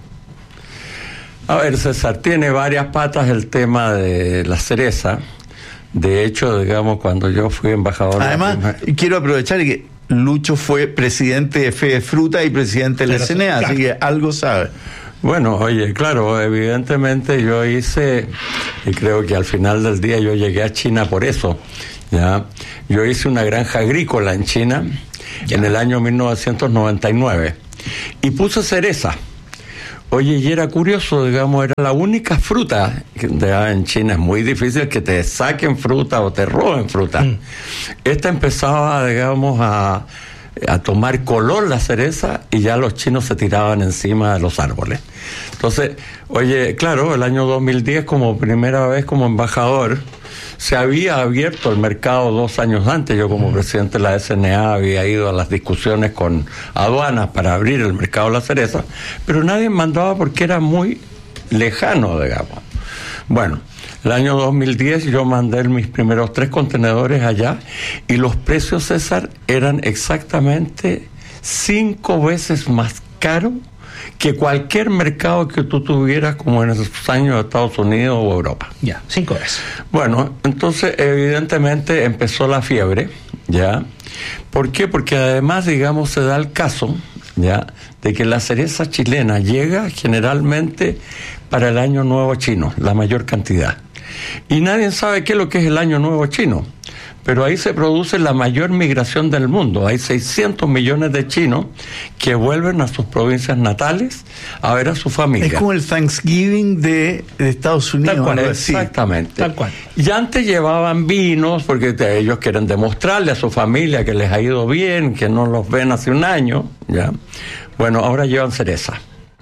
A ver, César, tiene varias patas el tema de la cereza. De hecho, digamos, cuando yo fui embajador... Además, prima... quiero aprovechar que Lucho fue presidente de Fede Fruta y presidente de la C N A, así que algo sabe. Bueno, oye, claro, evidentemente yo hice, y creo que al final del día yo llegué a China por eso, ¿ya? Yo hice una granja agrícola en China ya. en el año mil novecientos noventa y nueve y puse cereza. Oye, y era curioso, digamos, era la única fruta, que en China es muy difícil que te saquen fruta o te roben fruta. Mm. Esta empezaba, digamos, a, a tomar color la cereza y ya los chinos se tiraban encima de los árboles. Entonces, oye, claro, el año dos mil diez, como primera vez como embajador, se había abierto el mercado dos años antes. Yo como presidente de la S N A había ido a las discusiones con aduanas para abrir el mercado de la cereza, pero nadie mandaba porque era muy lejano, digamos. Bueno, el año dos mil diez yo mandé mis primeros tres contenedores allá y los precios, César, eran exactamente cinco veces más caros que cualquier mercado que tú tuvieras como en esos años de Estados Unidos o Europa. Ya, cinco veces. Bueno, entonces evidentemente empezó la fiebre, ¿ya? ¿Por qué? Porque además, digamos, se da el caso, ¿ya?, de que la cereza chilena llega generalmente para el Año Nuevo Chino, la mayor cantidad. Y nadie sabe qué es lo que es el Año Nuevo Chino. Pero ahí se produce la mayor migración del mundo. Hay seiscientos millones de chinos que vuelven a sus provincias natales a ver a su familia. Es como el Thanksgiving de, de Estados Unidos. Tal cual, exactamente. Tal cual. Y antes llevaban vinos porque te, ellos quieren demostrarle a su familia que les ha ido bien, que no los ven hace un año, ¿ya? Bueno, ahora llevan cereza.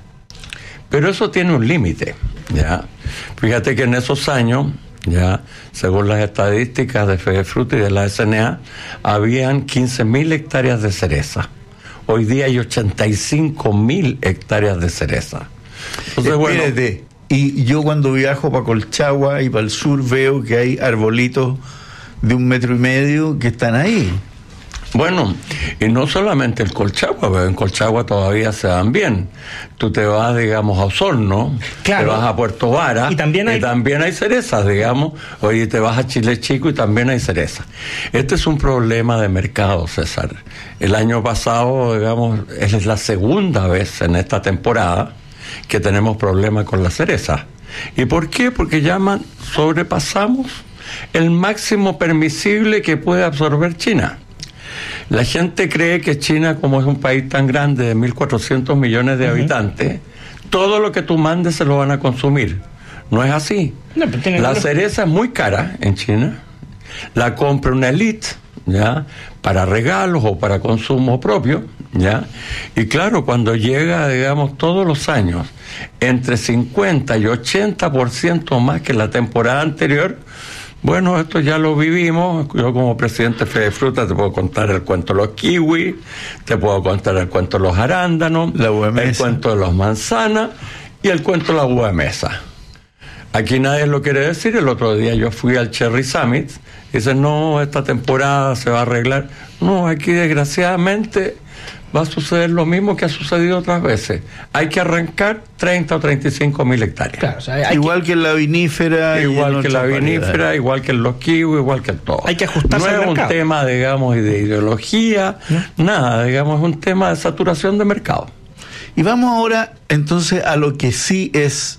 Pero eso tiene un límite, ¿ya? Fíjate que en esos años... ya, según las estadísticas de Fede Fruta y de la S N A, habían quince mil hectáreas de cereza. Hoy día hay ochenta y cinco mil hectáreas de cereza. Entonces, Espérate, bueno, y yo cuando viajo para Colchagua y para el sur veo que hay arbolitos de un metro y medio que están ahí. Bueno, y no solamente el Colchagua, pero en Colchagua todavía se dan bien. Tú te vas, digamos, a Osorno, claro, te vas a Puerto Vara, y también hay, y también hay cerezas, digamos. Oye, te vas a Chile Chico y también hay cerezas. Este es un problema de mercado, César. El año pasado, digamos, es la segunda vez en esta temporada que tenemos problemas con la cereza. ¿Y por qué? Porque llaman, sobrepasamos el máximo permisible que puede absorber China. La gente cree que China, como es un país tan grande de mil cuatrocientos millones de uh-huh. habitantes, todo lo que tú mandes se lo van a consumir. No es así. No, la cereza es muy cara en China. La compra una élite, ¿ya?, para regalos o para consumo propio, ¿ya? Y claro, cuando llega, digamos, todos los años, entre cincuenta y ochenta por ciento más que la temporada anterior, bueno, esto ya lo vivimos. Yo como presidente de Fede Fruta te puedo contar el cuento de los kiwis, te puedo contar el cuento de los arándanos, la uva de mesa, el cuento de los manzanas y el cuento de la uva de mesa. Aquí nadie lo quiere decir. El otro día yo fui al Cherry Summit y dicen, no, esta temporada se va a arreglar. No, aquí desgraciadamente va a suceder lo mismo que ha sucedido otras veces. Hay que arrancar treinta o treinta y cinco mil hectáreas. Claro, o sea, igual que, que en la vinífera. Igual que en la vinífera, igual que en los kiwis, igual que en todo. Hay que ajustarse al mercado. No es un tema, digamos, de ideología, ¿no? Nada, digamos, es un tema de saturación de mercado. Y vamos ahora, entonces, a lo que sí es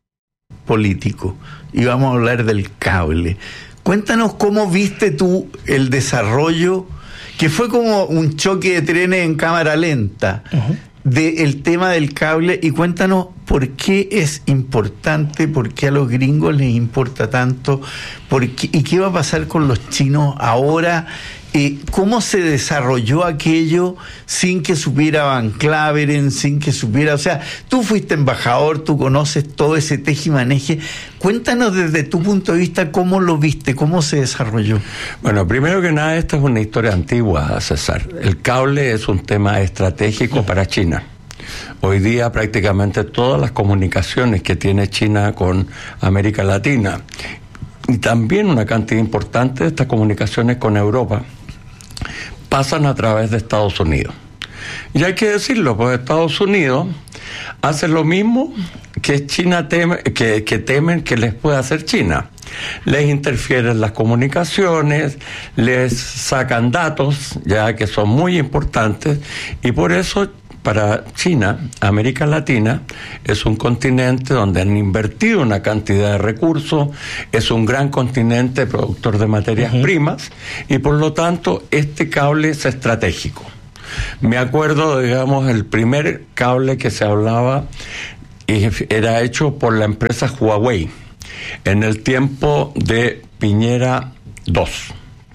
político. Y vamos a hablar del cable. Cuéntanos cómo viste tú el desarrollo, que fue como un choque de trenes en cámara lenta, uh-huh. del tema del cable, y cuéntanos por qué es importante, por qué a los gringos les importa tanto, por qué, y qué va a pasar con los chinos ahora, eh, cómo se desarrolló aquello sin que supiera Van Claveren, sin que supiera, o sea, tú fuiste embajador, tú conoces todo ese tejimaneje. Cuéntanos desde tu punto de vista cómo lo viste, cómo se desarrolló. Bueno, primero que nada, esta es una historia antigua, César. El cable es un tema estratégico para China. Hoy día prácticamente todas las comunicaciones que tiene China con América Latina y también una cantidad importante de estas comunicaciones con Europa pasan a través de Estados Unidos. Y hay que decirlo, pues Estados Unidos hace lo mismo que China teme, que, que temen que les pueda hacer China. Les interfieren las comunicaciones, les sacan datos, ya que son muy importantes, y por eso para China, América Latina es un continente donde han invertido una cantidad de recursos, es un gran continente productor de materias uh-huh. primas, y por lo tanto este cable es estratégico. Me acuerdo, digamos, el primer cable que se hablaba era hecho por la empresa Huawei en el tiempo de Piñera dos.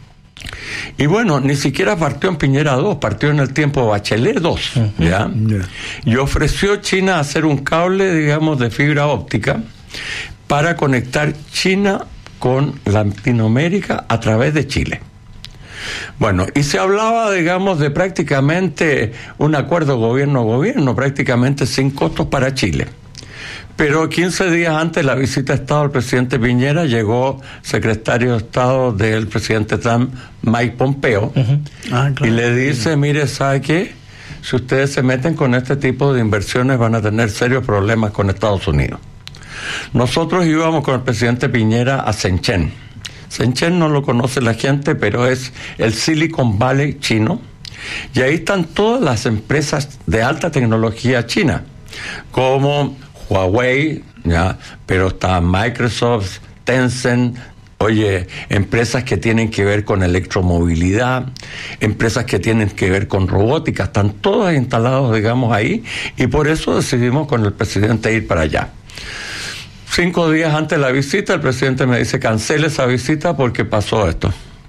Y bueno, ni siquiera partió en Piñera dos, partió en el tiempo de Bachelet dos, ¿ya? Yeah. Y ofreció China hacer un cable, digamos, de fibra óptica para conectar China con Latinoamérica a través de Chile. Bueno, y se hablaba, digamos, de prácticamente un acuerdo gobierno-gobierno, prácticamente sin costos para Chile. Pero quince días antes de la visita de Estado del presidente Piñera, llegó secretario de Estado del presidente Trump, Mike Pompeo, uh-huh. ah, claro. y le dice, mire, ¿sabe qué? Si ustedes se meten con este tipo de inversiones van a tener serios problemas con Estados Unidos. Nosotros íbamos con el presidente Piñera a Shenzhen. Shenzhen no lo conoce la gente, pero es el Silicon Valley chino, y ahí están todas las empresas de alta tecnología china, como Huawei, ¿ya? Pero está Microsoft, Tencent, oye, empresas que tienen que ver con electromovilidad, empresas que tienen que ver con robótica, están todas instaladas, digamos, ahí, y por eso decidimos con el presidente ir para allá. Cinco días antes de la visita, el presidente me dice, cancele esa visita porque pasó esto.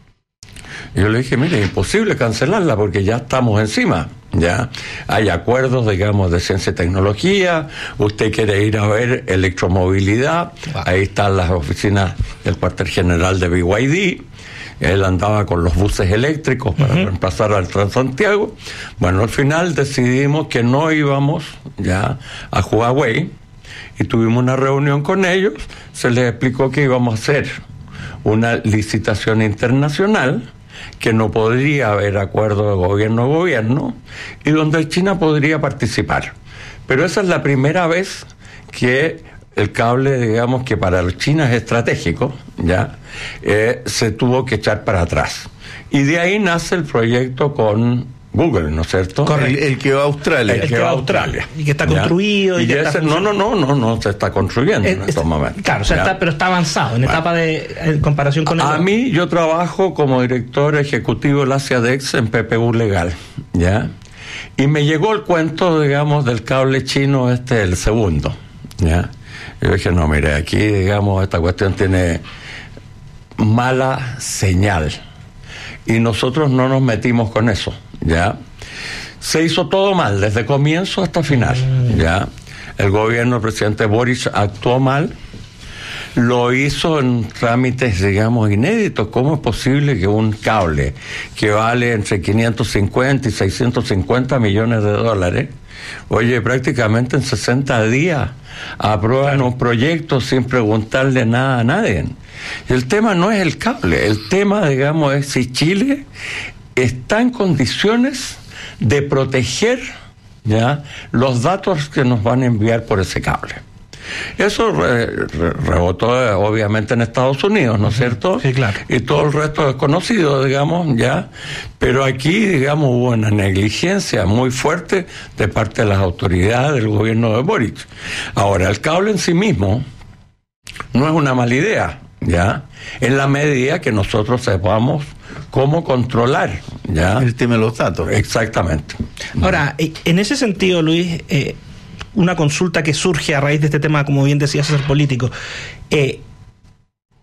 Y yo le dije, mire, es imposible cancelarla porque ya estamos encima. Ya hay acuerdos, digamos, de ciencia y tecnología, usted quiere ir a ver electromovilidad, wow. Ahí están las oficinas del cuartel general de B Y D, él andaba con los buses eléctricos para uh-huh. reemplazar al Transantiago. Bueno, al final decidimos que no íbamos ya a Huawei y tuvimos una reunión con ellos, se les explicó que íbamos a hacer una licitación internacional, que no podría haber acuerdo de gobierno a gobierno y donde China podría participar. Pero esa es la primera vez que el cable, digamos, que para China es estratégico, ya eh, se tuvo que echar para atrás. Y de ahí nace el proyecto con Google, ¿no es cierto? Correcto. El, el que va a Australia. El, el que va a Australia. Y que está construido. Y, y que ese, está no, no, no, no, no se está construyendo es, en estos momentos. Claro, o sea, está, pero está avanzado en bueno. etapa de en comparación con el. A mí, yo trabajo como director ejecutivo de la ASIADEX en P P U Legal, ¿ya? Y me llegó el cuento, digamos, del cable chino, este, el segundo, ¿ya? Yo dije, no, mire, aquí, digamos, esta cuestión tiene mala señal. Y nosotros no nos metimos con eso, ¿ya? Se hizo todo mal, desde comienzo hasta final, ¿ya? El gobierno del presidente Boric actuó mal, lo hizo en trámites, digamos, inéditos. ¿Cómo es posible que un cable que vale entre quinientos cincuenta y seiscientos cincuenta millones de dólares, oye, prácticamente en sesenta días aprueban un proyecto sin preguntarle nada a nadie? El tema no es el cable, el tema, digamos, es si Chile está en condiciones de proteger, ¿ya?, los datos que nos van a enviar por ese cable. Eso re, re, rebotó obviamente en Estados Unidos, ¿no es cierto? Sí, claro. Y todo el resto es conocido, digamos, ya. Pero aquí, digamos, hubo una negligencia muy fuerte de parte de las autoridades del gobierno de Boric. Ahora, el cable en sí mismo no es una mala idea, ¿ya? En la medida que nosotros sepamos cómo controlar, ¿ya?, el tema de los datos. Exactamente. Ahora, en ese sentido, Luis, eh, una consulta que surge a raíz de este tema, como bien decía, ser político. Eh,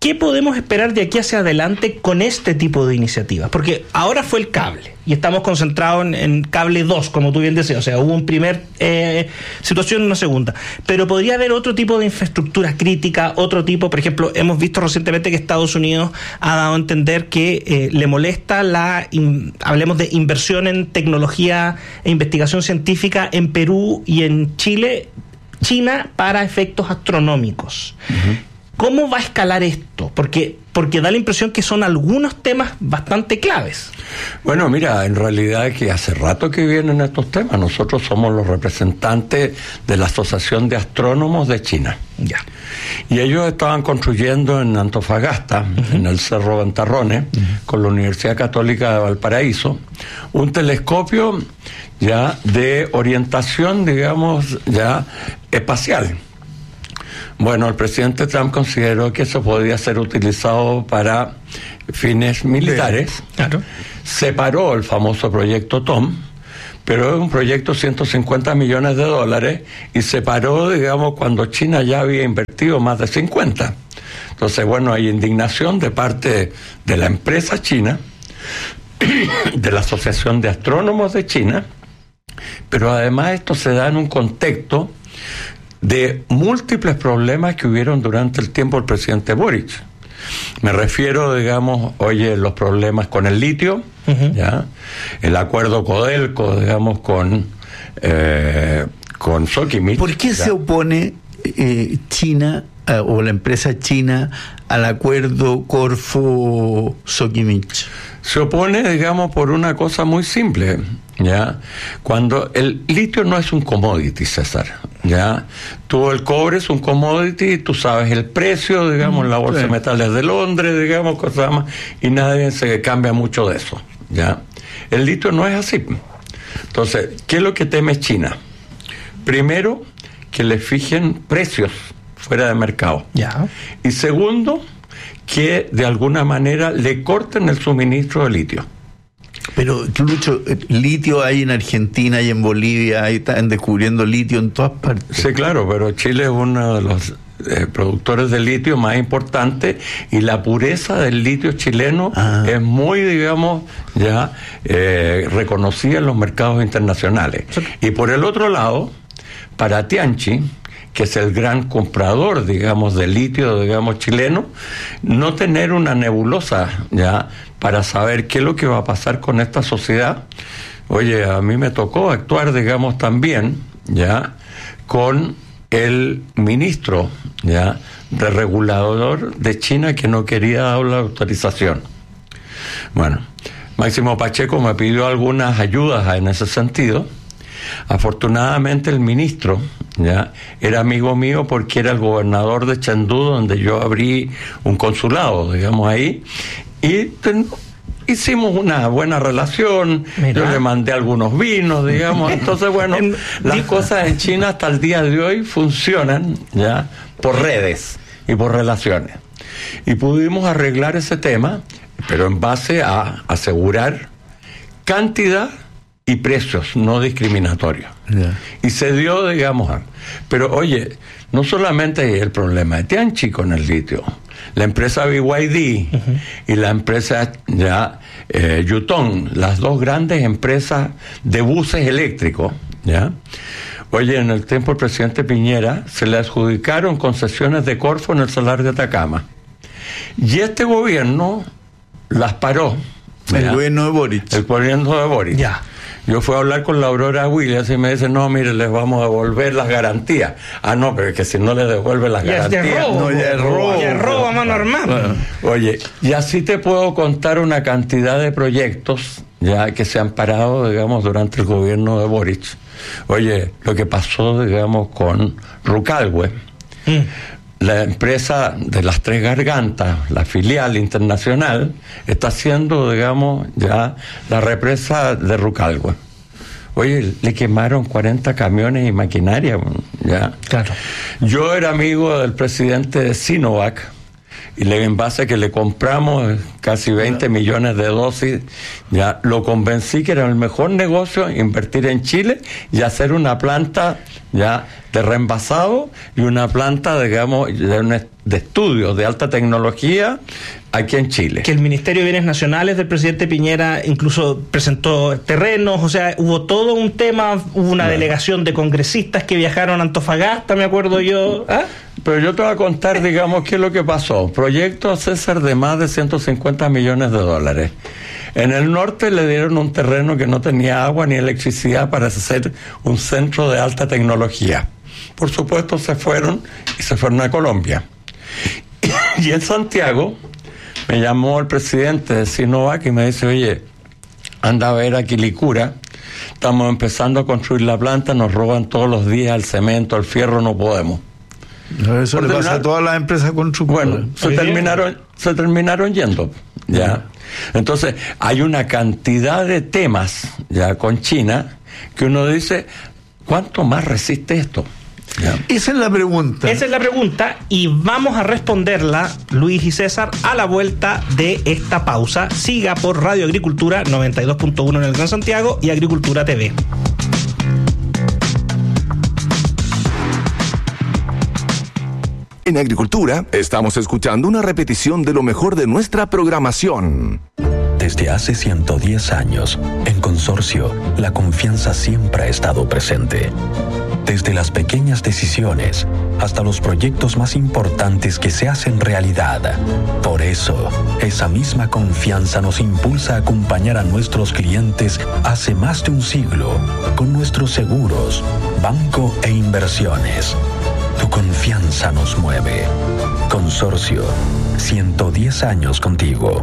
¿qué podemos esperar de aquí hacia adelante con este tipo de iniciativas? Porque ahora fue el cable y estamos concentrados en, en cable dos, como tú bien decías, o sea, hubo un primer eh, situación y una segunda, pero podría haber otro tipo de infraestructura crítica, otro tipo, por ejemplo, hemos visto recientemente que Estados Unidos ha dado a entender que eh, le molesta la, in, hablemos de inversión en tecnología e investigación científica en Perú y en Chile, China, para efectos astronómicos. Uh-huh. ¿Cómo va a escalar esto? Porque, porque da la impresión que son algunos temas bastante claves. Bueno, mira, en realidad que hace rato que vienen estos temas. Nosotros somos los representantes de la Asociación de Astrónomos de China. Ya. Y ellos estaban construyendo en Antofagasta, uh-huh. en el Cerro Ventarrones, uh-huh. con la Universidad Católica de Valparaíso, un telescopio ya de orientación, digamos, ya espacial. Bueno, el presidente Trump consideró que eso podía ser utilizado para fines militares. Claro. Separó el famoso proyecto Tom, pero es un proyecto de ciento cincuenta millones de dólares y separó, digamos, cuando China ya había invertido más de cincuenta. Entonces, bueno, hay indignación de parte de la empresa china, de la Asociación de Astrónomos de China, pero además esto se da en un contexto de múltiples problemas que hubieron durante el tiempo del presidente Boric. Me refiero, digamos, oye, los problemas con el litio, uh-huh. ya, el acuerdo Codelco, digamos, con eh, con Sokimich. ¿Por qué ya. se opone eh, China eh, o la empresa china al acuerdo Corfo-Sokimich? Se opone, digamos, por una cosa muy simple, ¿ya? Cuando el litio no es un commodity, César, ¿ya? Tú, el cobre es un commodity, tú sabes el precio, digamos, en la Bolsa sí. de Metales de Londres, digamos, cosas más, y nadie se cambia mucho de eso, ¿ya? El litio no es así. Entonces, ¿qué es lo que teme China? Primero, que le fijen precios fuera de mercado. Ya. Y segundo, que de alguna manera le corten el suministro de litio. Pero, Lucho, litio hay en Argentina y en Bolivia, ahí están descubriendo litio en todas partes. Sí, claro, pero Chile es uno de los eh, productores de litio más importantes y la pureza del litio chileno ah. es muy, digamos, ya eh, reconocida en los mercados internacionales. Sí. Y por el otro lado, para Tianqi, que es el gran comprador, digamos, de litio, digamos, chileno, no tener una nebulosa, ya, para saber qué es lo que va a pasar con esta sociedad. Oye, a mí me tocó actuar, digamos, también, ya, con el ministro, ya, de regulador de China que no quería dar la autorización. Bueno, Máximo Pacheco me pidió algunas ayudas en ese sentido. Afortunadamente el ministro ya era amigo mío porque era el gobernador de Chengdu, donde yo abrí un consulado, digamos, ahí, y ten, hicimos una buena relación. Mira. Yo le mandé algunos vinos, digamos. Entonces, bueno, las cosas en China hasta el día de hoy funcionan ya por redes y por relaciones, y pudimos arreglar ese tema, pero en base a asegurar cantidad y precios no discriminatorios. Yeah. Y se dio, digamos, pero oye, no solamente el problema de Tianqi con el litio, la empresa B Y D uh-huh. y la empresa ya eh, Yutong, las dos grandes empresas de buses eléctricos, ya. Oye, en el tiempo del presidente Piñera se le adjudicaron concesiones de Corfo en el Salar de Atacama. Y este gobierno las paró. El ¿ya? gobierno de Boric. El gobierno de Boric. Ya. Yo fui a hablar con la Aurora Williams y me dice, no, mire, les vamos a devolver las garantías. Ah, no, pero es que si no les devuelven las ya garantías... Es de robo, no, ya es robo. Ya es robo a mano armada. Bueno, oye, y así te puedo contar una cantidad de proyectos ya que se han parado, digamos, durante el gobierno de Boric. Oye, lo que pasó, digamos, con Rucalhue, mm. la empresa de las Tres Gargantas, la filial internacional, está haciendo, digamos, ya la represa de Rucalhue. Oye, le quemaron cuarenta camiones y maquinaria, ya. Claro. Yo era amigo del presidente de Sinovac, y le, en base a que le compramos casi veinte millones de dosis, ya lo convencí que era el mejor negocio invertir en Chile y hacer una planta ya de reenvasado y una planta, digamos, de, un, de estudios de alta tecnología aquí en Chile. Que el Ministerio de Bienes Nacionales del presidente Piñera incluso presentó terrenos, o sea, hubo todo un tema, hubo una bueno. delegación de congresistas que viajaron a Antofagasta, me acuerdo yo. ¿Ah? Pero yo te voy a contar, digamos, qué es lo que pasó. Proyecto César de más de ciento cincuenta millones de dólares. En el norte le dieron un terreno que no tenía agua ni electricidad para hacer un centro de alta tecnología. Por supuesto se fueron y se fueron a Colombia. Y en Santiago me llamó el presidente de Sinovac y me dice, oye, anda a ver a Quilicura, estamos empezando a construir la planta, nos roban todos los días el cemento, el fierro, no podemos. No, eso Por le pasa a todas las empresas constructoras. Bueno, se terminaron, se terminaron yendo, ya. Entonces, hay una cantidad de temas ya con China que uno dice, ¿cuánto más resiste esto? Ya. Esa es la pregunta. Esa es la pregunta y vamos a responderla, Luis y César, a la vuelta de esta pausa. Siga por Radio Agricultura noventa y dos punto uno en el Gran Santiago y Agricultura T V. En Agricultura estamos escuchando una repetición de lo mejor de nuestra programación. Desde hace ciento diez años, en Consorcio, la confianza siempre ha estado presente. Desde las pequeñas decisiones hasta los proyectos más importantes que se hacen realidad. Por eso, esa misma confianza nos impulsa a acompañar a nuestros clientes hace más de un siglo con nuestros seguros, banco e inversiones. Tu confianza nos mueve. Consorcio, ciento diez años contigo.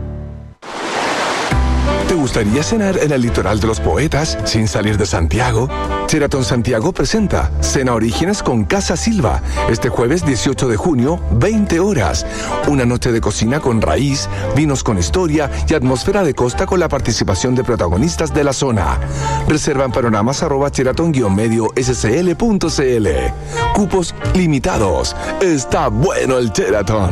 ¿Te gustaría cenar en el litoral de los poetas sin salir de Santiago? Sheraton Santiago presenta Cena Orígenes con Casa Silva este jueves dieciocho de junio, veinte horas. Una noche de cocina con raíz, vinos con historia y atmósfera de costa con la participación de protagonistas de la zona. Reserva en panoramas arroba sheraton-medio scl punto cl. Cupos limitados. Está bueno el Sheraton.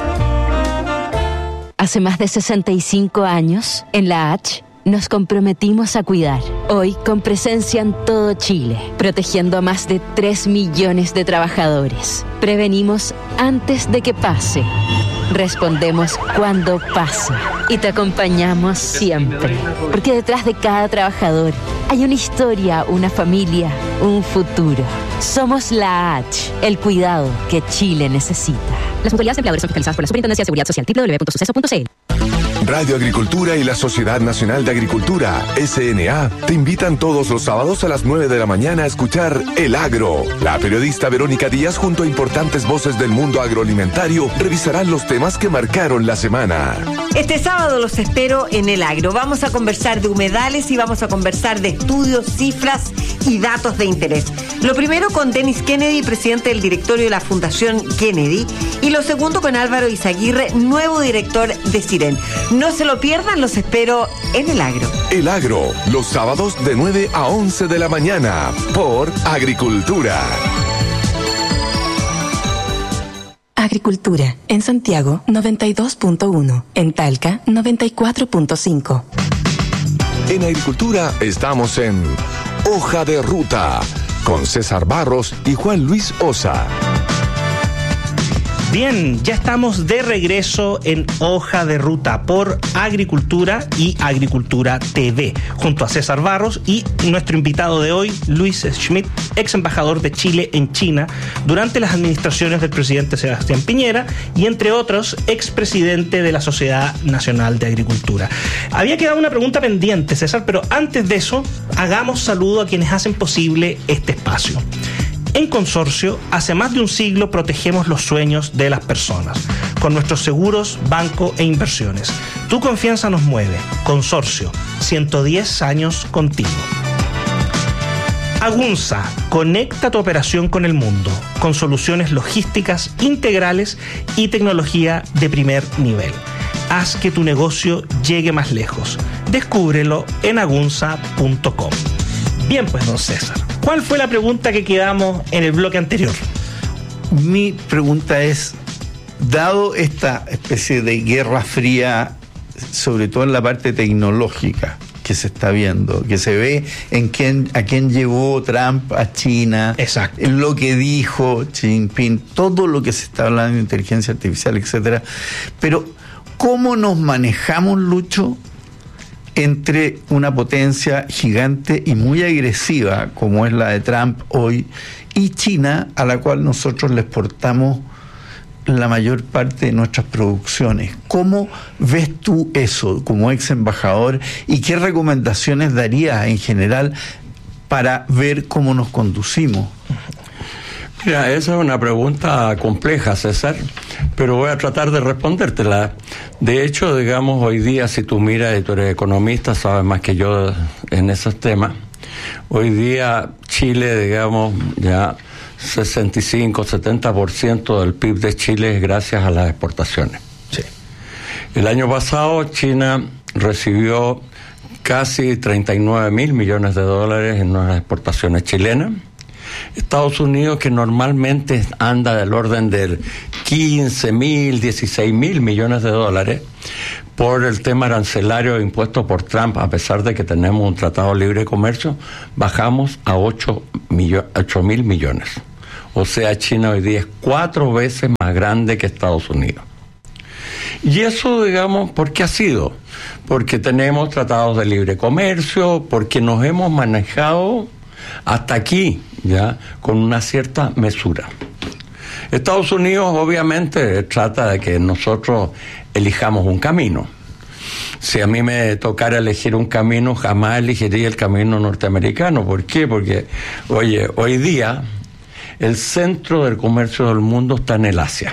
Hace más de sesenta y cinco años, en la H, nos comprometimos a cuidar. Hoy, con presencia en todo Chile, protegiendo a más de tres millones de trabajadores. Prevenimos antes de que pase. Respondemos cuando pasa. Y te acompañamos siempre. Porque detrás de cada trabajador hay una historia, una familia, un futuro. Somos la H, el cuidado que Chile necesita. Las mutualidades de empleadores son fiscalizadas por la Superintendencia de Seguridad Social, doble u doble u doble u punto suceso punto c l. Radio Agricultura y la Sociedad Nacional de Agricultura, S N A, te invitan todos los sábados a las nueve de la mañana a escuchar El Agro. La periodista Verónica Díaz, junto a importantes voces del mundo agroalimentario, revisarán los temas que marcaron la semana. Este sábado los espero en El Agro. Vamos a conversar de humedales y vamos a conversar de estudios, cifras y datos de interés. Lo primero con Dennis Kennedy, presidente del directorio de la Fundación Kennedy, y lo segundo con Álvaro Izaguirre, nuevo director de Siren. No se lo pierdan, los espero en El Agro. El Agro, los sábados de nueve a once de la mañana, por Agricultura. Agricultura, en Santiago noventa y dos punto uno, en Talca noventa y cuatro punto cinco. En Agricultura estamos en Hoja de Ruta, con César Barros y Juan Luis Osa. Bien, ya estamos de regreso en Hoja de Ruta por Agricultura y Agricultura T V, junto a César Barros y nuestro invitado de hoy, Luis Schmidt, ex embajador de Chile en China durante las administraciones del presidente Sebastián Piñera y, entre otros, expresidente de la Sociedad Nacional de Agricultura. Había quedado una pregunta pendiente, César, pero antes de eso, hagamos saludo a quienes hacen posible este espacio. En Consorcio, hace más de un siglo protegemos los sueños de las personas, con nuestros seguros, banco e inversiones. Tu confianza nos mueve. Consorcio, ciento diez años contigo. Agunza, conecta tu operación con el mundo, con soluciones logísticas integrales y tecnología de primer nivel. Haz que tu negocio llegue más lejos. Descúbrelo en agunza punto com. Bien, pues, don César, ¿cuál fue la pregunta que quedamos en el bloque anterior? Mi pregunta es, dado esta especie de guerra fría, sobre todo en la parte tecnológica, que se está viendo, que se ve en quién, a quién llevó Trump a China, exacto, en lo que dijo Xi Jinping, todo lo que se está hablando de inteligencia artificial, etcétera. Pero ¿cómo nos manejamos, Lucho, entre una potencia gigante y muy agresiva como es la de Trump hoy y China, a la cual nosotros le exportamos la mayor parte de nuestras producciones? ¿Cómo ves tú eso como ex embajador y qué recomendaciones darías en general para ver cómo nos conducimos? Mira, esa es una pregunta compleja, César, pero voy a tratar de respondértela. De hecho, digamos, hoy día, si tú miras, y tú eres economista, sabes más que yo en esos temas, hoy día Chile, digamos, ya sesenta y cinco, setenta por ciento del P I B de Chile es gracias a las exportaciones. Sí. El año pasado China recibió casi treinta y nueve mil millones de dólares en nuevas exportaciones chilenas. Estados Unidos, que normalmente anda del orden del quince mil, dieciséis mil millones de dólares, por el tema arancelario impuesto por Trump, a pesar de que tenemos un tratado de libre comercio, bajamos a ocho mil millones. O sea, China hoy día es cuatro veces más grande que Estados Unidos. Y eso, digamos, ¿por qué ha sido? Porque tenemos tratados de libre comercio, porque nos hemos manejado hasta aquí, ya, con una cierta mesura. Estados Unidos obviamente trata de que nosotros elijamos un camino. Si a mí me tocara elegir un camino, jamás elegiría el camino norteamericano. ¿Por qué? Porque, oye, hoy día el centro del comercio del mundo está en el Asia.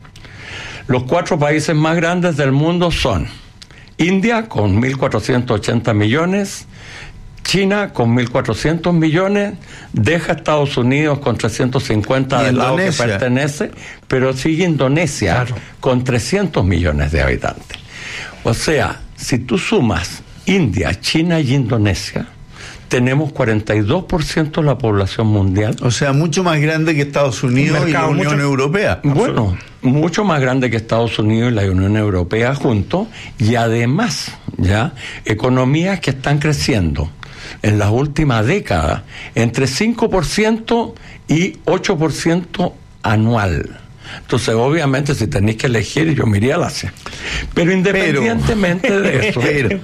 Los cuatro países más grandes del mundo son India con mil cuatrocientos ochenta millones, China con mil cuatrocientos millones, deja Estados Unidos con trescientos cincuenta del lado que pertenece, pero sigue Indonesia, claro, con trescientos millones de habitantes. O sea, si tú sumas India, China y Indonesia, tenemos cuarenta y dos por ciento de la población mundial. O sea, mucho más grande que Estados Unidos y la Unión mucho, Europea. Bueno, mucho más grande que Estados Unidos y la Unión Europea juntos, y además, ya, economías que están creciendo en las últimas décadas entre cinco por ciento y ocho por ciento anual. Entonces, obviamente, si tenéis que elegir, yo me iría al Asia. Pero independientemente pero, de eso, pero,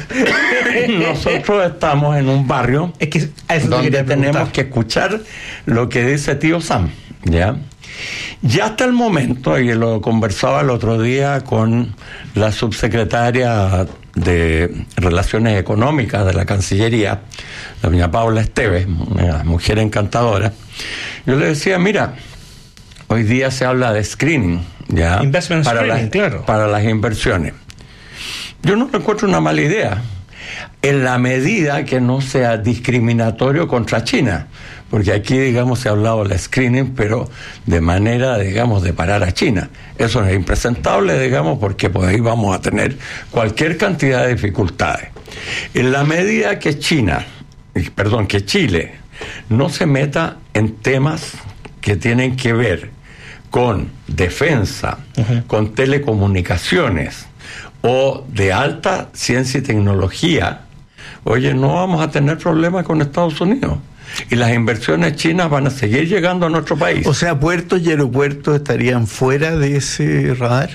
pero, nosotros estamos en un barrio es que donde tenemos que escuchar lo que dice tío Sam, ¿ya? Ya hasta el momento, y lo conversaba el otro día con la subsecretaria de Relaciones Económicas de la Cancillería, la doña Paula Esteves, una mujer encantadora, yo le decía, mira, hoy día se habla de screening, ¿ya? Investment para screening, las, claro. Para las inversiones. Yo no encuentro una mala idea, en la medida que no sea discriminatorio contra China, porque aquí, digamos, se ha hablado del screening, pero de manera, digamos, de parar a China. Eso es impresentable, digamos, porque pues ahí vamos a tener cualquier cantidad de dificultades. En la medida que China, perdón, que Chile no se meta en temas que tienen que ver con defensa, uh-huh, con telecomunicaciones o de alta ciencia y tecnología, oye, no vamos a tener problemas con Estados Unidos. Y las inversiones chinas van a seguir llegando a nuestro país. O sea, puertos y aeropuertos estarían fuera de ese radar.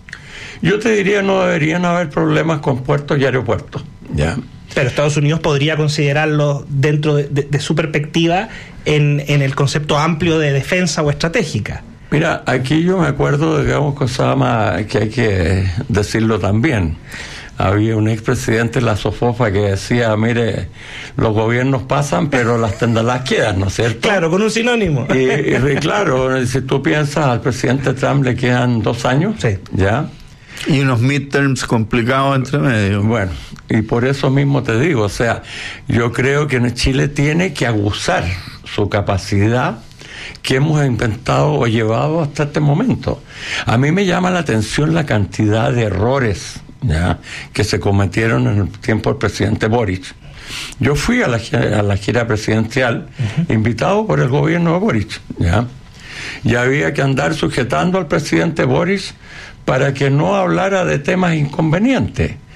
Yo te diría, no deberían haber problemas con puertos y aeropuertos, ¿ya? Pero Estados Unidos podría considerarlo dentro de, de, de su perspectiva en, en el concepto amplio de defensa o estratégica. Mira, aquí yo me acuerdo, digamos, cosas más que hay que decirlo también. Había un expresidente de la SOFOFA que decía, mire, los gobiernos pasan, pero las tendelas quedan, ¿no es cierto? Claro, con un sinónimo. Y, y claro, si tú piensas, al presidente Trump le quedan dos años, sí, ¿ya? Y unos midterms complicados entre medio. Bueno, y por eso mismo te digo, o sea, yo creo que Chile tiene que abusar su capacidad que hemos inventado o llevado hasta este momento. A mí me llama la atención la cantidad de errores, ¿ya?, que se cometieron en el tiempo del presidente Boric. Yo fui a la, a la gira presidencial, uh-huh, invitado por el gobierno de Boric, ¿ya? Y había que andar sujetando al presidente Boric para que no hablara de temas inconvenientes.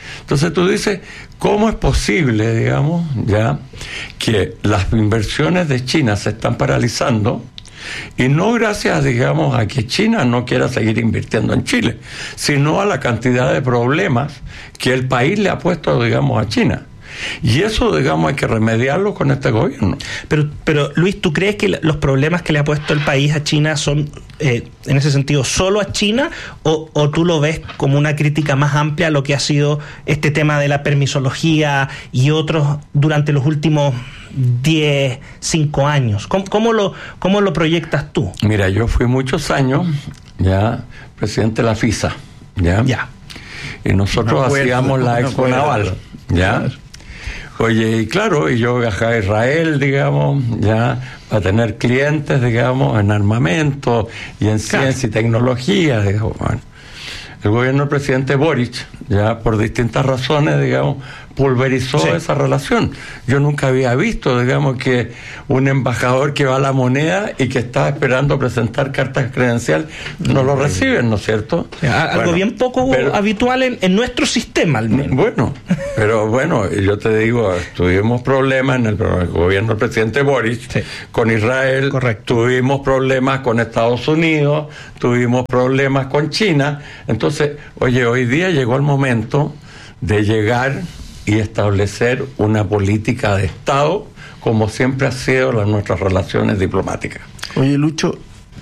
Entonces tú dices, ¿cómo es posible, digamos, ya, que las inversiones de China se están paralizando? Y no gracias, digamos, a que China no quiera seguir invirtiendo en Chile, sino a la cantidad de problemas que el país le ha puesto, digamos, a China. Y eso, digamos, hay que remediarlo con este gobierno. Pero, pero Luis, ¿tú crees que los problemas que le ha puesto el país a China son, eh, en ese sentido, solo a China? O, ¿O tú lo ves como una crítica más amplia a lo que ha sido este tema de la permisología y otros durante los últimos diez, cinco años? ¿Cómo, cómo, lo, cómo lo proyectas tú? Mira, yo fui muchos años ya presidente de la FISA, ¿ya? Ya. Y nosotros no acuerdo, hacíamos la no Expo Naval, ¿ya? Claro. Oye, y claro, y yo viajaba a Israel, digamos, ya, para tener clientes, digamos, en armamento y en claro. ciencia y tecnología, digamos. Bueno, el gobierno del presidente Boric, ya, por distintas razones, digamos, pulverizó sí. esa relación. Yo nunca había visto, digamos, que un embajador que va a la moneda y que está esperando presentar cartas credencial no lo reciben, ¿no es cierto? Algo bueno, bien poco pero, habitual en, en nuestro sistema, al menos. Bueno, pero bueno, yo te digo, tuvimos problemas en el, el gobierno del presidente Boric sí. con Israel, correcto. Tuvimos problemas con Estados Unidos, tuvimos problemas con China. Entonces, oye, hoy día llegó el momento de llegar y establecer una política de Estado como siempre ha sido las nuestras relaciones diplomáticas. Oye, Lucho,